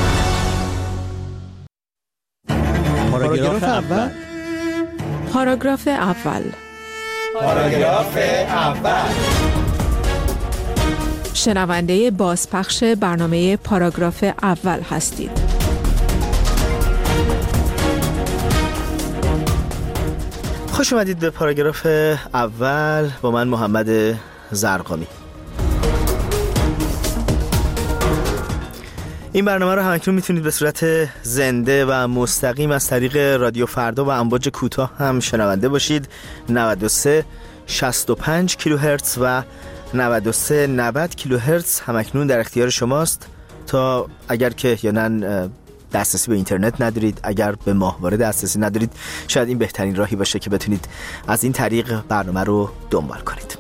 پاراگراف اول. پاراگراف اول. پاراگراف اول. شنونده بازپخش برنامه پاراگراف اول هستید.
خوش اومدید به پاراگراف اول با من محمد زرقامی. این برنامه رو همکنون میتونید به صورت زنده و مستقیم از طریق رادیو فردا و امواج کوتاه هم شنونده باشید. نود و سه شصت و پنج کیلوهرتز و نود و سه نود کیلوهرتز همکنون در اختیار شماست تا اگر که یا نه دسترسی به اینترنت ندارید، اگر به ماهواره دسترسی ندارید، شاید این بهترین راهی باشه که بتونید از این طریق برنامه رو دنبال کنید.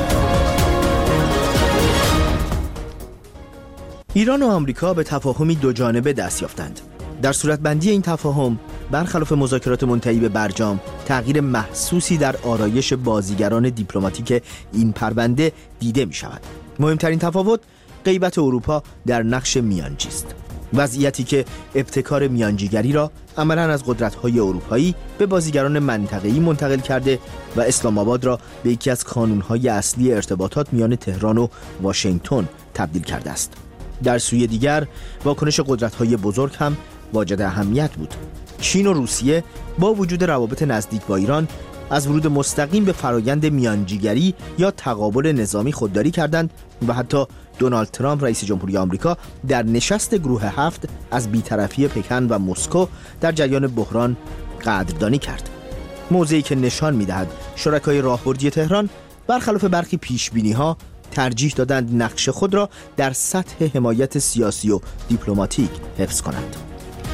ایران و آمریکا به تفاهمی دو جانبه دست یافتند. در صورتبندی این تفاهم برخلاف مذاکرات منتهی به برجام تغییر محسوسی در آرایش بازیگران دیپلماتیک این پرونده دیده می شود. مهمترین تفاوت غیبت اروپا در نقش میانجی است. وضعیتی که ابتکار میانجیگری را عملاً از قدرت‌های اروپایی به بازیگران منطقه‌ای منتقل کرده و اسلام آباد را به یکی از کانون‌های اصلی ارتباطات میان تهران و واشنگتن تبدیل کرده است. در سوی دیگر واکنش قدرت‌های بزرگ هم واجد اهمیت بود. چین و روسیه با وجود روابط نزدیک با ایران از ورود مستقیم به فرایند میانجیگری یا تقابل نظامی خودداری کردند و حتی دونالد ترامپ رئیس جمهوری آمریکا در نشست گروه هفت از بی‌طرفی پکن و مسکو در جریان بحران قدردانی کرد. موضعی که نشان می‌دهد شرکای راهبردی تهران برخلاف برخی پیش‌بینی‌ها ترجیح دادند نقش خود را در سطح حمایت سیاسی و دیپلماتیک حفظ کنند.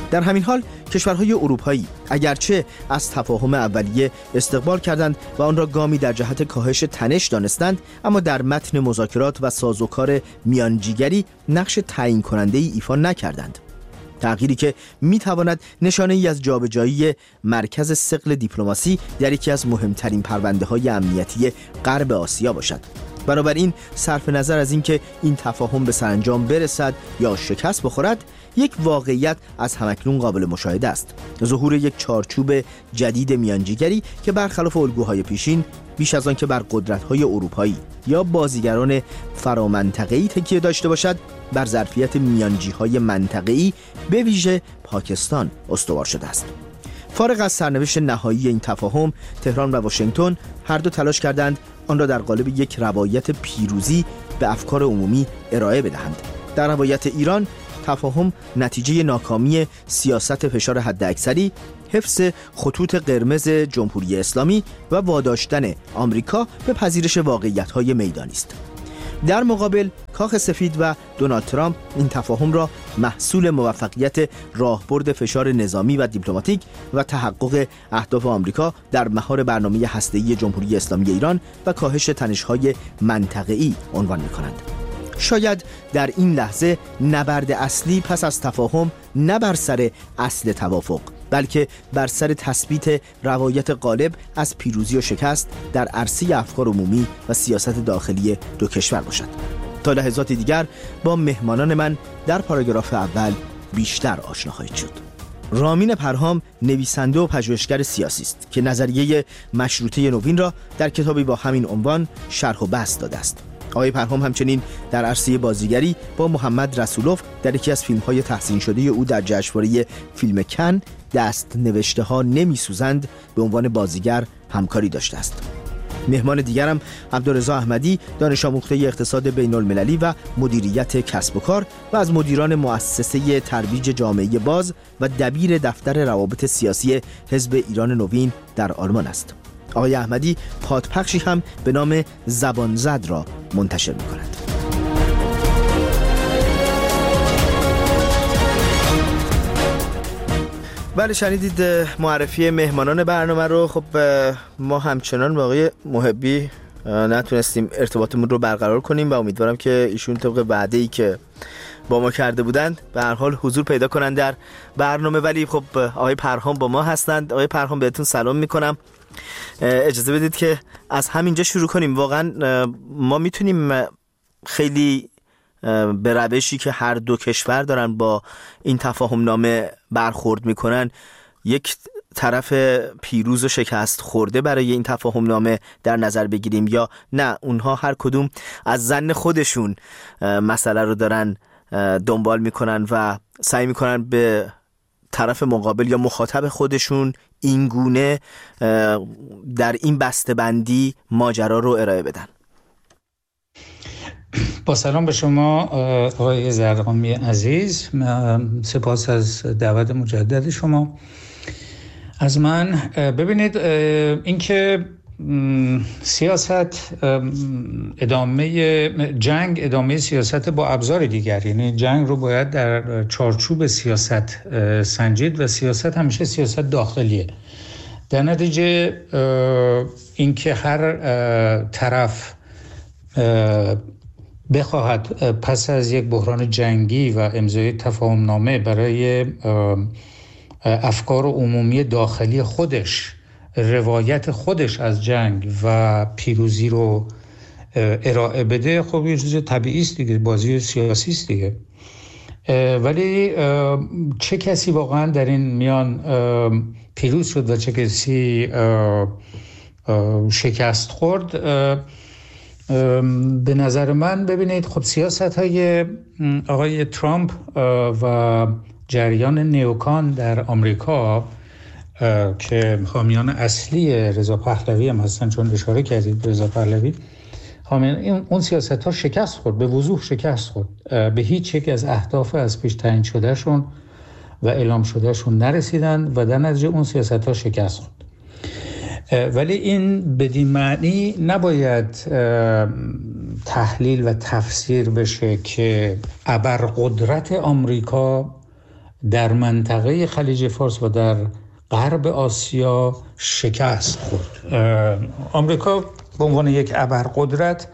در همین حال کشورهای اروپایی اگرچه از تفاهم اولیه استقبال کردند و آن را گامی در جهت کاهش تنش دانستند، اما در متن مذاکرات و سازوکار میانجیگری نقش تعیین کننده ای ایفا نکردند. تغییری که میتواند نشانه ای از جابجایی مرکز ثقل دیپلماسی در یکی از مهمترین پرونده های امنیتی غرب آسیا باشد. بنابراین صرف نظر از اینکه این تفاهم به سرانجام برسد یا شکست بخورد، یک واقعیت از همکنون قابل مشاهده است: ظهور یک چارچوب جدید میانجیگری که برخلاف الگوهای پیشین بیش از آن که بر قدرت‌های اروپایی یا بازیگران فرامنطقه‌ای تکیه داشته باشد، بر ظرفیت میانجی‌های منطقه‌ای به ویژه پاکستان استوار شده است. فارغ از سرنوشت نهایی این تفاهم، تهران و واشنگتن هر دو تلاش کردند آن را در قالب یک روایت پیروزی به افکار عمومی ارائه بدهند. در روایت ایران، تفاهم نتیجه ناکامی سیاست فشار حداکثری، حفظ خطوط قرمز جمهوری اسلامی و واداشتن آمریکا به پذیرش واقعیت‌های میدانی است. در مقابل، کاخ سفید و دونالد ترامپ این تفاهم را محصول موفقیت راهبرد فشار نظامی و دیپلماتیک و تحقق اهداف آمریکا در مهار برنامه هسته‌ای جمهوری اسلامی ایران و کاهش تنش‌های منطقه‌ای عنوان می‌کنند. شاید در این لحظه نبرد اصلی پس از تفاهم نه بر سر اصل توافق، بلکه بر سر تثبیت روایت غالب از پیروزی و شکست در عرصه افکار عمومی و سیاست داخلی دو کشور باشد. تا لحظات دیگر با مهمانان من در پاراگراف اول بیشتر آشنا خواهید شد. رامین پرهام نویسنده و پژوهشگر سیاسی است که نظریه مشروطه نوین را در کتابی با همین عنوان شرح و بسط داده است. آقای پرهام همچنین در عرصه بازیگری با محمد رسولوف در یکی از فیلم‌های تحسین شده او در جشنواره فیلم کن دست نوشته ها نمی‌سوزند به عنوان بازیگر همکاری داشته است. مهمان دیگرم عبدالرضا احمدی، دانش آموخته اقتصاد بین‌المللی و مدیریت کسب و کار و از مدیران مؤسسه ترویج جامعه باز و دبیر دفتر روابط سیاسی حزب ایران نوین در آلمان است. آقای احمدی پادپخشی هم به نام زبان زد را منتشر می کند. بله، شنیدید معرفی مهمانان برنامه رو. خب ما همچنان با آقای محبی نتونستیم ارتباطمون رو برقرار کنیم و امیدوارم که ایشون طبق وعده‌ای که با ما کرده بودند به هر حال حضور پیدا کنن در برنامه. ولی خب آقای پرهام با ما هستند. آقای پرهام بهتون سلام میکنم. اجازه بدید که از همینجا شروع کنیم. واقعا ما میتونیم خیلی به روشی که هر دو کشور دارن با این تفاهم نامه برخورد میکنن، یک طرف پیروز و شکست خورده برای این تفاهم نامه در نظر بگیریم، یا نه اونها هر کدوم از ظن خودشون مسئله رو دارن دنبال میکنن و سعی میکنن به طرف مقابل یا مخاطب خودشون این گونه در این بسته‌بندی ماجرا رو ارائه بدن.
با سلام به شما آقای زرقامی عزیز، سپاس از دعوت مجدد شما از من. ببینید، اینکه سیاست ادامه جنگ ادامه سیاست با ابزار دیگر، یعنی جنگ رو باید در چارچوب سیاست سنجید و سیاست همیشه سیاست داخلیه. در نتیجه اینکه هر طرف بخواهد پس از یک بحران جنگی و امضای تفاهم نامه برای افکار عمومی داخلی خودش روایت خودش از جنگ و پیروزی رو ارائه بده، خب یه چیز طبیعی است دیگه، بازی سیاسی است دیگه. ولی چه کسی واقعا در این میان پیروز شد و چه کسی شکست خورد؟ به نظر من ببینید، خب سیاست های آقای ترامپ و جریان نیوکان در آمریکا که حامیان اصلی رضا پهلوی هم هستن، چون اشاره کردید رضا پهلوی، حامیان اون سیاست ها شکست خورد، به وضوح شکست خورد، به هیچ یک از اهداف از پیش تعیین شدهشون و اعلام شدهشون نرسیدن و در نتیجه اون سیاست ها شکست خورد. ولی این بدین معنی نباید تحلیل و تفسیر بشه که ابرقدرت آمریکا در منطقه خلیج فارس و در غرب آسیا شکست خورد. آمریکا به عنوان یک ابرقدرت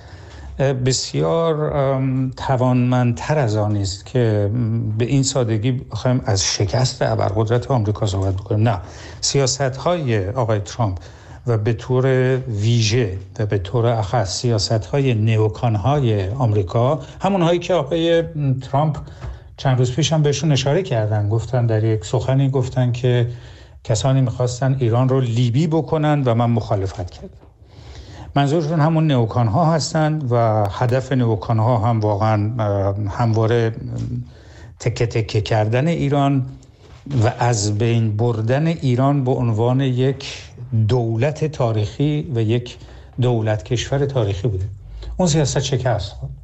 بسیار توانمندتر از آن است که به این سادگی بخوایم از شکست ابرقدرت آمریکا صحبت بکنیم. نه، سیاست‌های آقای ترامپ و به طور ویژه و به طور اخص سیاست‌های نیوکان‌های آمریکا، همون‌هایی که آقای ترامپ چند روز پیش هم بهشون اشاره کردن، گفتن در یک سخنی گفتن که کسانی می‌خواستن ایران رو لیبی بکنن و من مخالفت کردم. منظورشون همون نیوکان‌ها هستند و هدف نیوکان‌ها هم واقعا همواره تکه تکه کردن ایران و از بین بردن ایران به عنوان یک دولت تاریخی و یک دولت کشور تاریخی بوده. اون سیاست شکست خورد.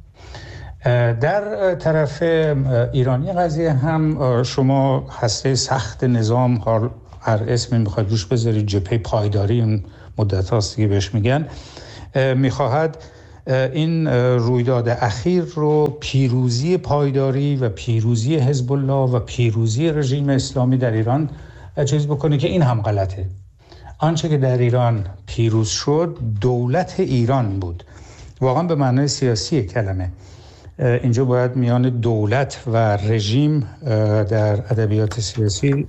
در طرف ایرانی قضیه هم شما هسته سخت نظام، هر اسمی میخواد روش بذارید، جبهه پایداری، اون مدت هاست دیگه بهش میگن، میخواهد این رویداد اخیر رو پیروزی پایداری و پیروزی حزب الله و پیروزی رژیم اسلامی در ایران چیز بکنه که این هم غلطه. آنچه که در ایران پیروز شد دولت ایران بود، واقعا به معنای سیاسی کلمه. اینجا باید میان دولت و رژیم در ادبیات سیاسی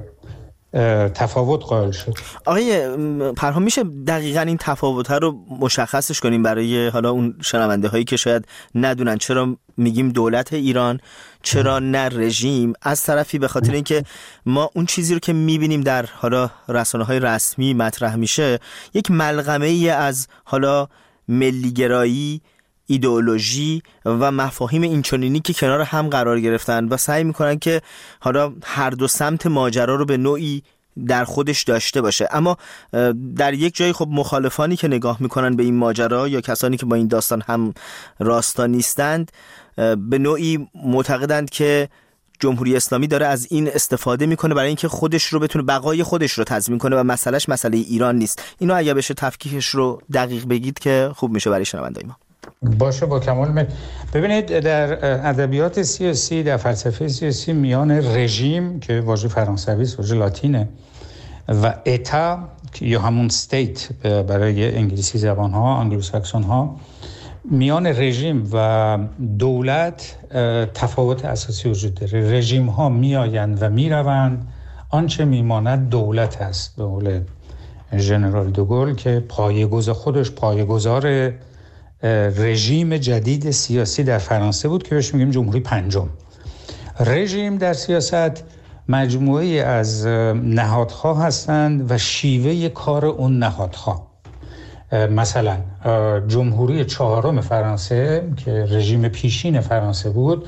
تفاوت قائل شد.
آقای پرهام، میشه دقیقاً این تفاوت رو مشخصش کنیم برای حالا اون شنونده هایی که شاید ندونن چرا میگیم دولت ایران، چرا نه رژیم؟ از طرفی به خاطر اینکه ما اون چیزی رو که میبینیم در حالا رسانه های رسمی مطرح میشه یک ملغمه ای از حالا ملیگرایی، ایدئولوژی و مفاهیم اینچنینی که کنار هم قرار گرفتن و سعی میکنن که حالا هر دو سمت ماجرا رو به نوعی در خودش داشته باشه. اما در یک جایی خب مخالفانی که نگاه میکنن به این ماجرا یا کسانی که با این داستان هم راستا نیستند به نوعی معتقدند که جمهوری اسلامی داره از این استفاده میکنه برای اینکه خودش رو بتونه بقای خودش رو تضمین کنه و مسئلهش مسئله ایران نیست. اینو اگه بشه تفکیکش رو دقیق بگید که خوب میشه برای شنوندای ما.
باشه، با کمال میل. ببینید در ادبیات سیاسی، در فلسفه سیاسی، میان رژیم که واژه فرانسوی است، واژه لاتینه، و اتا یا همون استیت برای انگلیسی زبان ها، انگلوساکسون ها، میان رژیم و دولت تفاوت اساسی وجود داره. رژیم ها میآیند و میروند، آنچه میماند دولت است. به قول ژنرال دوگل که پایه‌گذار خودش پایه‌گذار رژیم جدید سیاسی در فرانسه بود که بهش میگیم جمهوری پنجم. رژیم در سیاست مجموعه‌ای از نهادها هستند و شیوه کار اون نهادها. مثلا جمهوری چهارم فرانسه که رژیم پیشین فرانسه بود،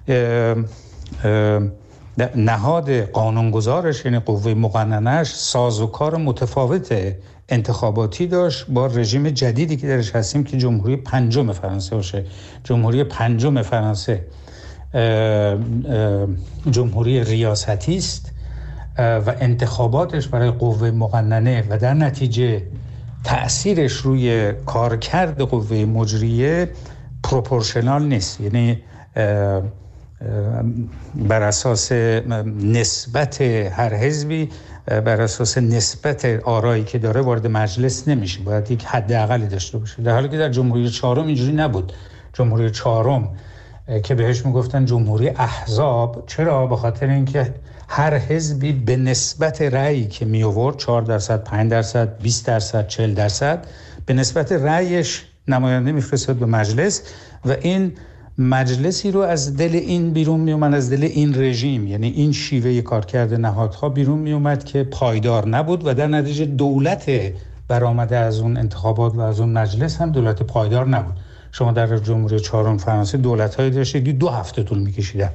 نهاد قانونگذارش یعنی قوه مقننه‌اش سازوکار متفاوت انتخاباتی داشت با رژیم جدیدی که درش هستیم که جمهوری پنجم فرانسه باشه. جمهوری پنجم فرانسه جمهوری ریاستی است و انتخاباتش برای قوه مقننه و در نتیجه تأثیرش روی کارکرد قوه مجریه پروپورشنال نیست، یعنی بر اساس نسبت هر حزبی، بر اساس نسبت آرایی که داره وارد مجلس نمیشه، باید یک حداقلی داشته باشه. در حالی که در جمهوری چهارم اینجوری نبود. جمهوری چهارم که بهش میگفتن جمهوری احزاب، چرا؟ به خاطر اینکه هر حزبی به نسبت رأیی که می آورد، چهار درصد، پنج درصد، بیست درصد، چهل درصد، به نسبت رأیش نماینده میفرستاد به مجلس و این مجلسی رو از دل این بیرون می اومد، از دل این رژیم، یعنی این شیوه کارکرد نهادها بیرون می اومد که پایدار نبود و در نتیجه دولت برآمده از اون انتخابات و از اون مجلس هم دولت پایدار نبود. شما در جمهوری چهارم فرانسه دولت‌هایی داشتید که دو هفته طول می‌کشیدن.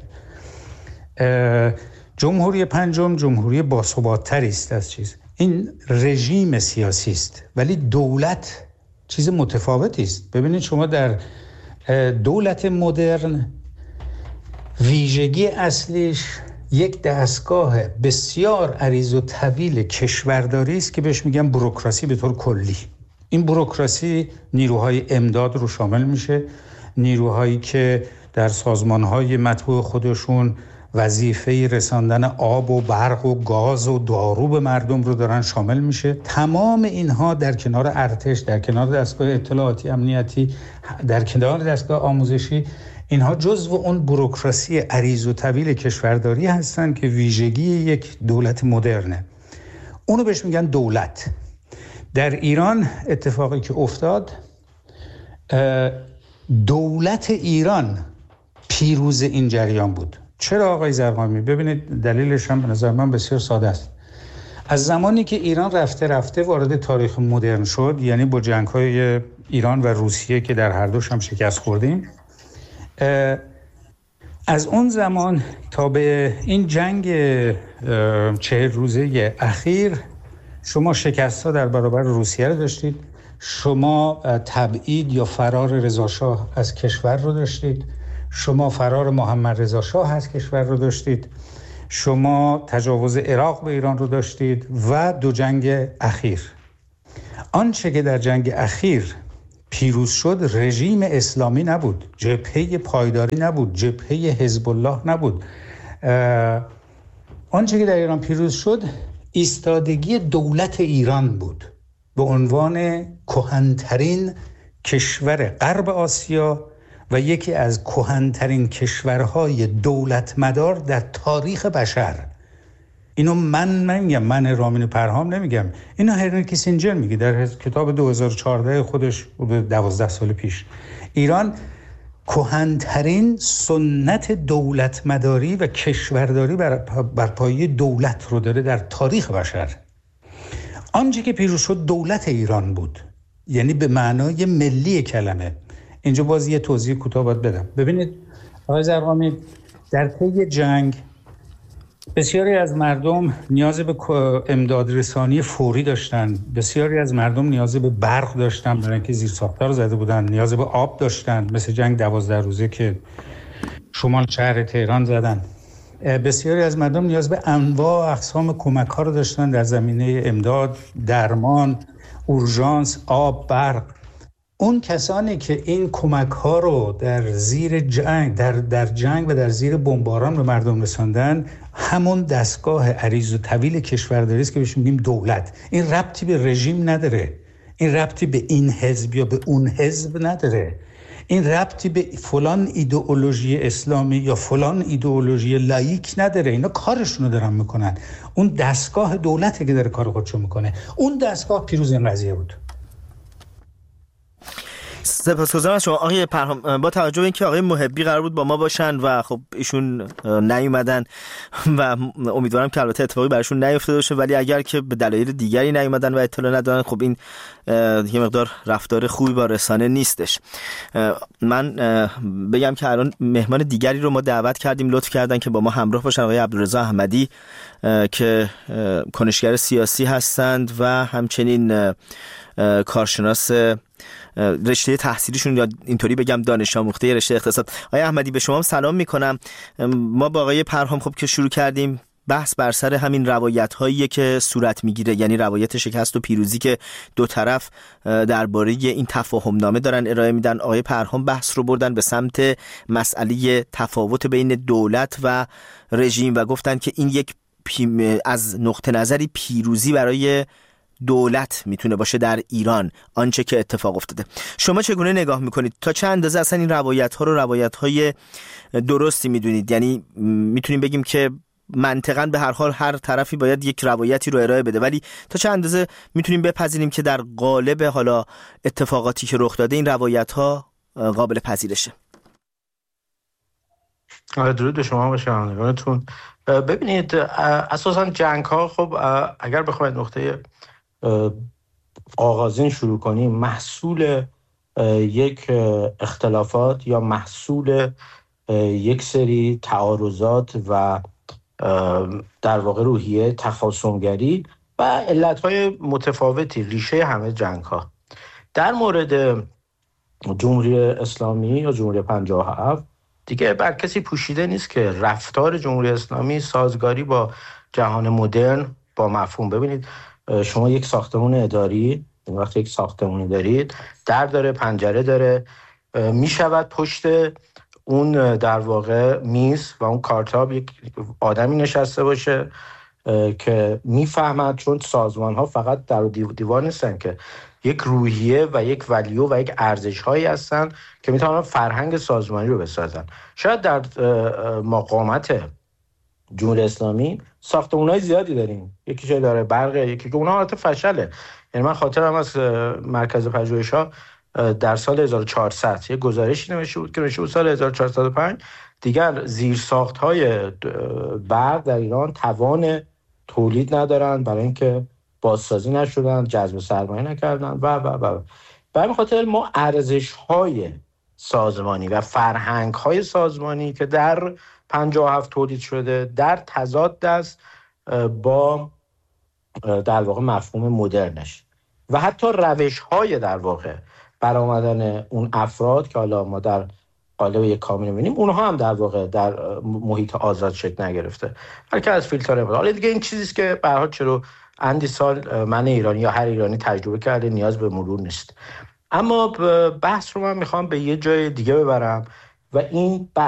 جمهوری پنجم جمهوری باثبات‌تری است از چیز. این رژیم سیاسی است ولی دولت چیز متفاوتی است. ببینید شما در دولت مدرن ویژگی اصلیش یک دستگاه بسیار عریض و طویل کشورداری است که بهش میگن بوروکراسی به طور کلی. این بوروکراسی نیروهای امداد رو شامل میشه، نیروهایی که در سازمانهای متبوع خودشون وظیفه رساندن آب و برق و گاز و دارو به مردم رو دارن شامل میشه. تمام اینها در کنار ارتش، در کنار دستگاه اطلاعاتی امنیتی، در کنار دستگاه آموزشی، اینها جزو اون بوروکراسی عریض و طویل کشورداری هستن که ویژگی یک دولت مدرنه. اونو بهش میگن دولت. در ایران اتفاقی که افتاد، دولت ایران پیروز این جریان بود. چرا آقای زرقامی؟ ببینید دلیلش هم به نظر من بسیار ساده است. از زمانی که ایران رفته رفته وارد تاریخ مدرن شد، یعنی با جنگ‌های ایران و روسیه که در هر دوش هم شکست خوردیم، از اون زمان تا به این جنگ چهل روزه اخیر شما شکست‌ها در برابر روسیه رو داشتید، شما تبعید یا فرار رضاشاه از کشور رو داشتید، شما فرار محمد رضا شاه از کشور رو داشتید، شما تجاوز عراق به ایران رو داشتید و دو جنگ اخیر. آنچه که در جنگ اخیر پیروز شد رژیم اسلامی نبود، جبهه پایداری نبود، جبهه حزب الله نبود. آنچه که در ایران پیروز شد ایستادگی دولت ایران بود به عنوان کهن‌ترین کشور غرب آسیا و یکی از کهن‌ترین کشورهای دولت مدار در تاریخ بشر. اینو من نمیگم، من رامین پرهام نمیگم، اینو هنری کیسینجر میگه در کتاب دو هزار و چهارده خودش، دوازده سال پیش. ایران کهن‌ترین سنت دولت مداری و کشورداری بر, بر پایه دولت رو داره در تاریخ بشر. آنچه که پیروز شد دولت ایران بود، یعنی به معنای ملی کلمه. اینجا باز یه توضیح کوتاه باید بدم. ببینید آقای زرقامی، در طی جنگ بسیاری از مردم نیاز به امداد رسانی فوری داشتن، بسیاری از مردم نیاز به برق داشتن برای اینکه زیرساخت‌ها رو زده بودن، نیاز به آب داشتن، مثل جنگ دوازده روزه که شمال شهر تهران زدن. بسیاری از مردم نیاز به انواع و اقسام کمک‌ها رو داشتن در زمینه امداد، درمان، اورژانس، آب، برق. اون کسانی که این کمک‌ها رو در زیر جنگ در در جنگ و در زیر بمباران به مردم رساندن، همون دستگاه عریض و طویل کشورداری است که بهش میگیم دولت. این ربطی به رژیم نداره، این ربطی به این حزب یا به اون حزب نداره، این ربطی به فلان ایدئولوژی اسلامی یا فلان ایدئولوژی لاییک نداره. اینا کارشونو دارن میکنن. اون دستگاه دولته که داره کار خودشو میکنه. اون دستگاه پیروز این قضیه بود.
سپاسگزارم از شما آقای پرهام. با توجه به اینکه آقای محبی قرار بود با ما باشن و خب ایشون نیومدن و امیدوارم که البته اتفاقی براشون نیفتاده باشه، ولی اگر که به دلایل دیگری نیومدن و اطلاع ندادن، خب این یه مقدار رفتار خوبی با رسانه نیستش. من بگم که الان مهمان دیگری رو ما دعوت کردیم، لطف کردن که با ما همراه باشن، آقای عبدالرضا احمدی که کنشگر سیاسی هستند و همچنین کارشناس رشته تحصیلیشون، یا اینطوری بگم دانش آموخته رشته اقتصاد. آقای احمدی به شما سلام میکنم. ما با آقای پرهام خب که شروع کردیم بحث بر سر همین روایت هایی که صورت میگیره، یعنی روایت شکست و پیروزی که دو طرف درباره این تفاهم نامه دارن ارائه میدن. آقای پرهام بحث رو بردن به سمت مسئله تفاوت بین دولت و رژیم و گفتن که این یک از نقطه نظری پیروزی برای دولت میتونه باشه در ایران آنچه که اتفاق افتاده. شما چگونه نگاه میکنید؟ تا چه اندازه اصلا این روایت ها رو روایت های درستی میدونید؟ یعنی میتونیم بگیم که منطقاً به هر حال هر طرفی باید یک روایتی رو ارائه بده، ولی تا چه اندازه میتونیم بپذیریم که در قالب حالا اتفاقاتی که رخ داده این روایت ها قابل پذیرشه؟
درود به شما و شنوندگانتون. ببینید اساساً جنگ ها، خب اگر بخواید نقطه آغازین شروع کنیم، محصول یک اختلافات یا محصول یک سری تعارضات و در واقع روحیه تخاصمگری و علتهای متفاوتی ریشه همه جنگ ها. در مورد جمهوری اسلامی یا جمهوری پنجاه و هفت دیگه بر کسی پوشیده نیست که رفتار جمهوری اسلامی سازگاری با جهان مدرن با مفهوم. ببینید شما یک ساختمان اداری، وقتی یک ساختمانی دارید، در داره، پنجره داره، می شود پشت اون در واقع میز و اون کارتاب یک آدمی نشسته باشه که میفهمد، چون سازمان ها فقط در و دیوار نیستن که یک روحیه و یک ولیو و یک ارزش هایی هستن که میتونن فرهنگ سازمانی رو بسازن. شاید در مقامت جمهوری اسلامی ساختمان‌های زیادی داریم، یکی چه داره برق، یکی که اونها حالت فشله. یعنی من خاطرم از مرکز پژوهش‌ها در سال هزار و چهارصد یک گزارشی نوشته بود که نوشته بود سال هزار و چهارصد و پنج دیگر زیرساخت‌های برق در ایران توان تولید ندارن برای اینکه بازسازی نشدن، جذب سرمایه نکردن و و و به همین خاطر ما ارزش‌های سازمانی و فرهنگ‌های سازمانی که در پنجاه و هفت تولید شده در تضاد است با در واقع مفهوم مدرنش و حتی روش‌های در واقع برآمدن اون افراد که حالا ما در قالب یک کامی می‌بینیم، اونها هم در واقع در محیط آزاد شکل نگرفته، بلکه از فیلتر انقلاب. حالا دیگه این چیزی است که به هر حال چرا اندی سال من ایرانی یا هر ایرانی تجربه کرده، نیاز به مرور نیست. اما بحث رو من میخوام به یه جای دیگه ببرم و این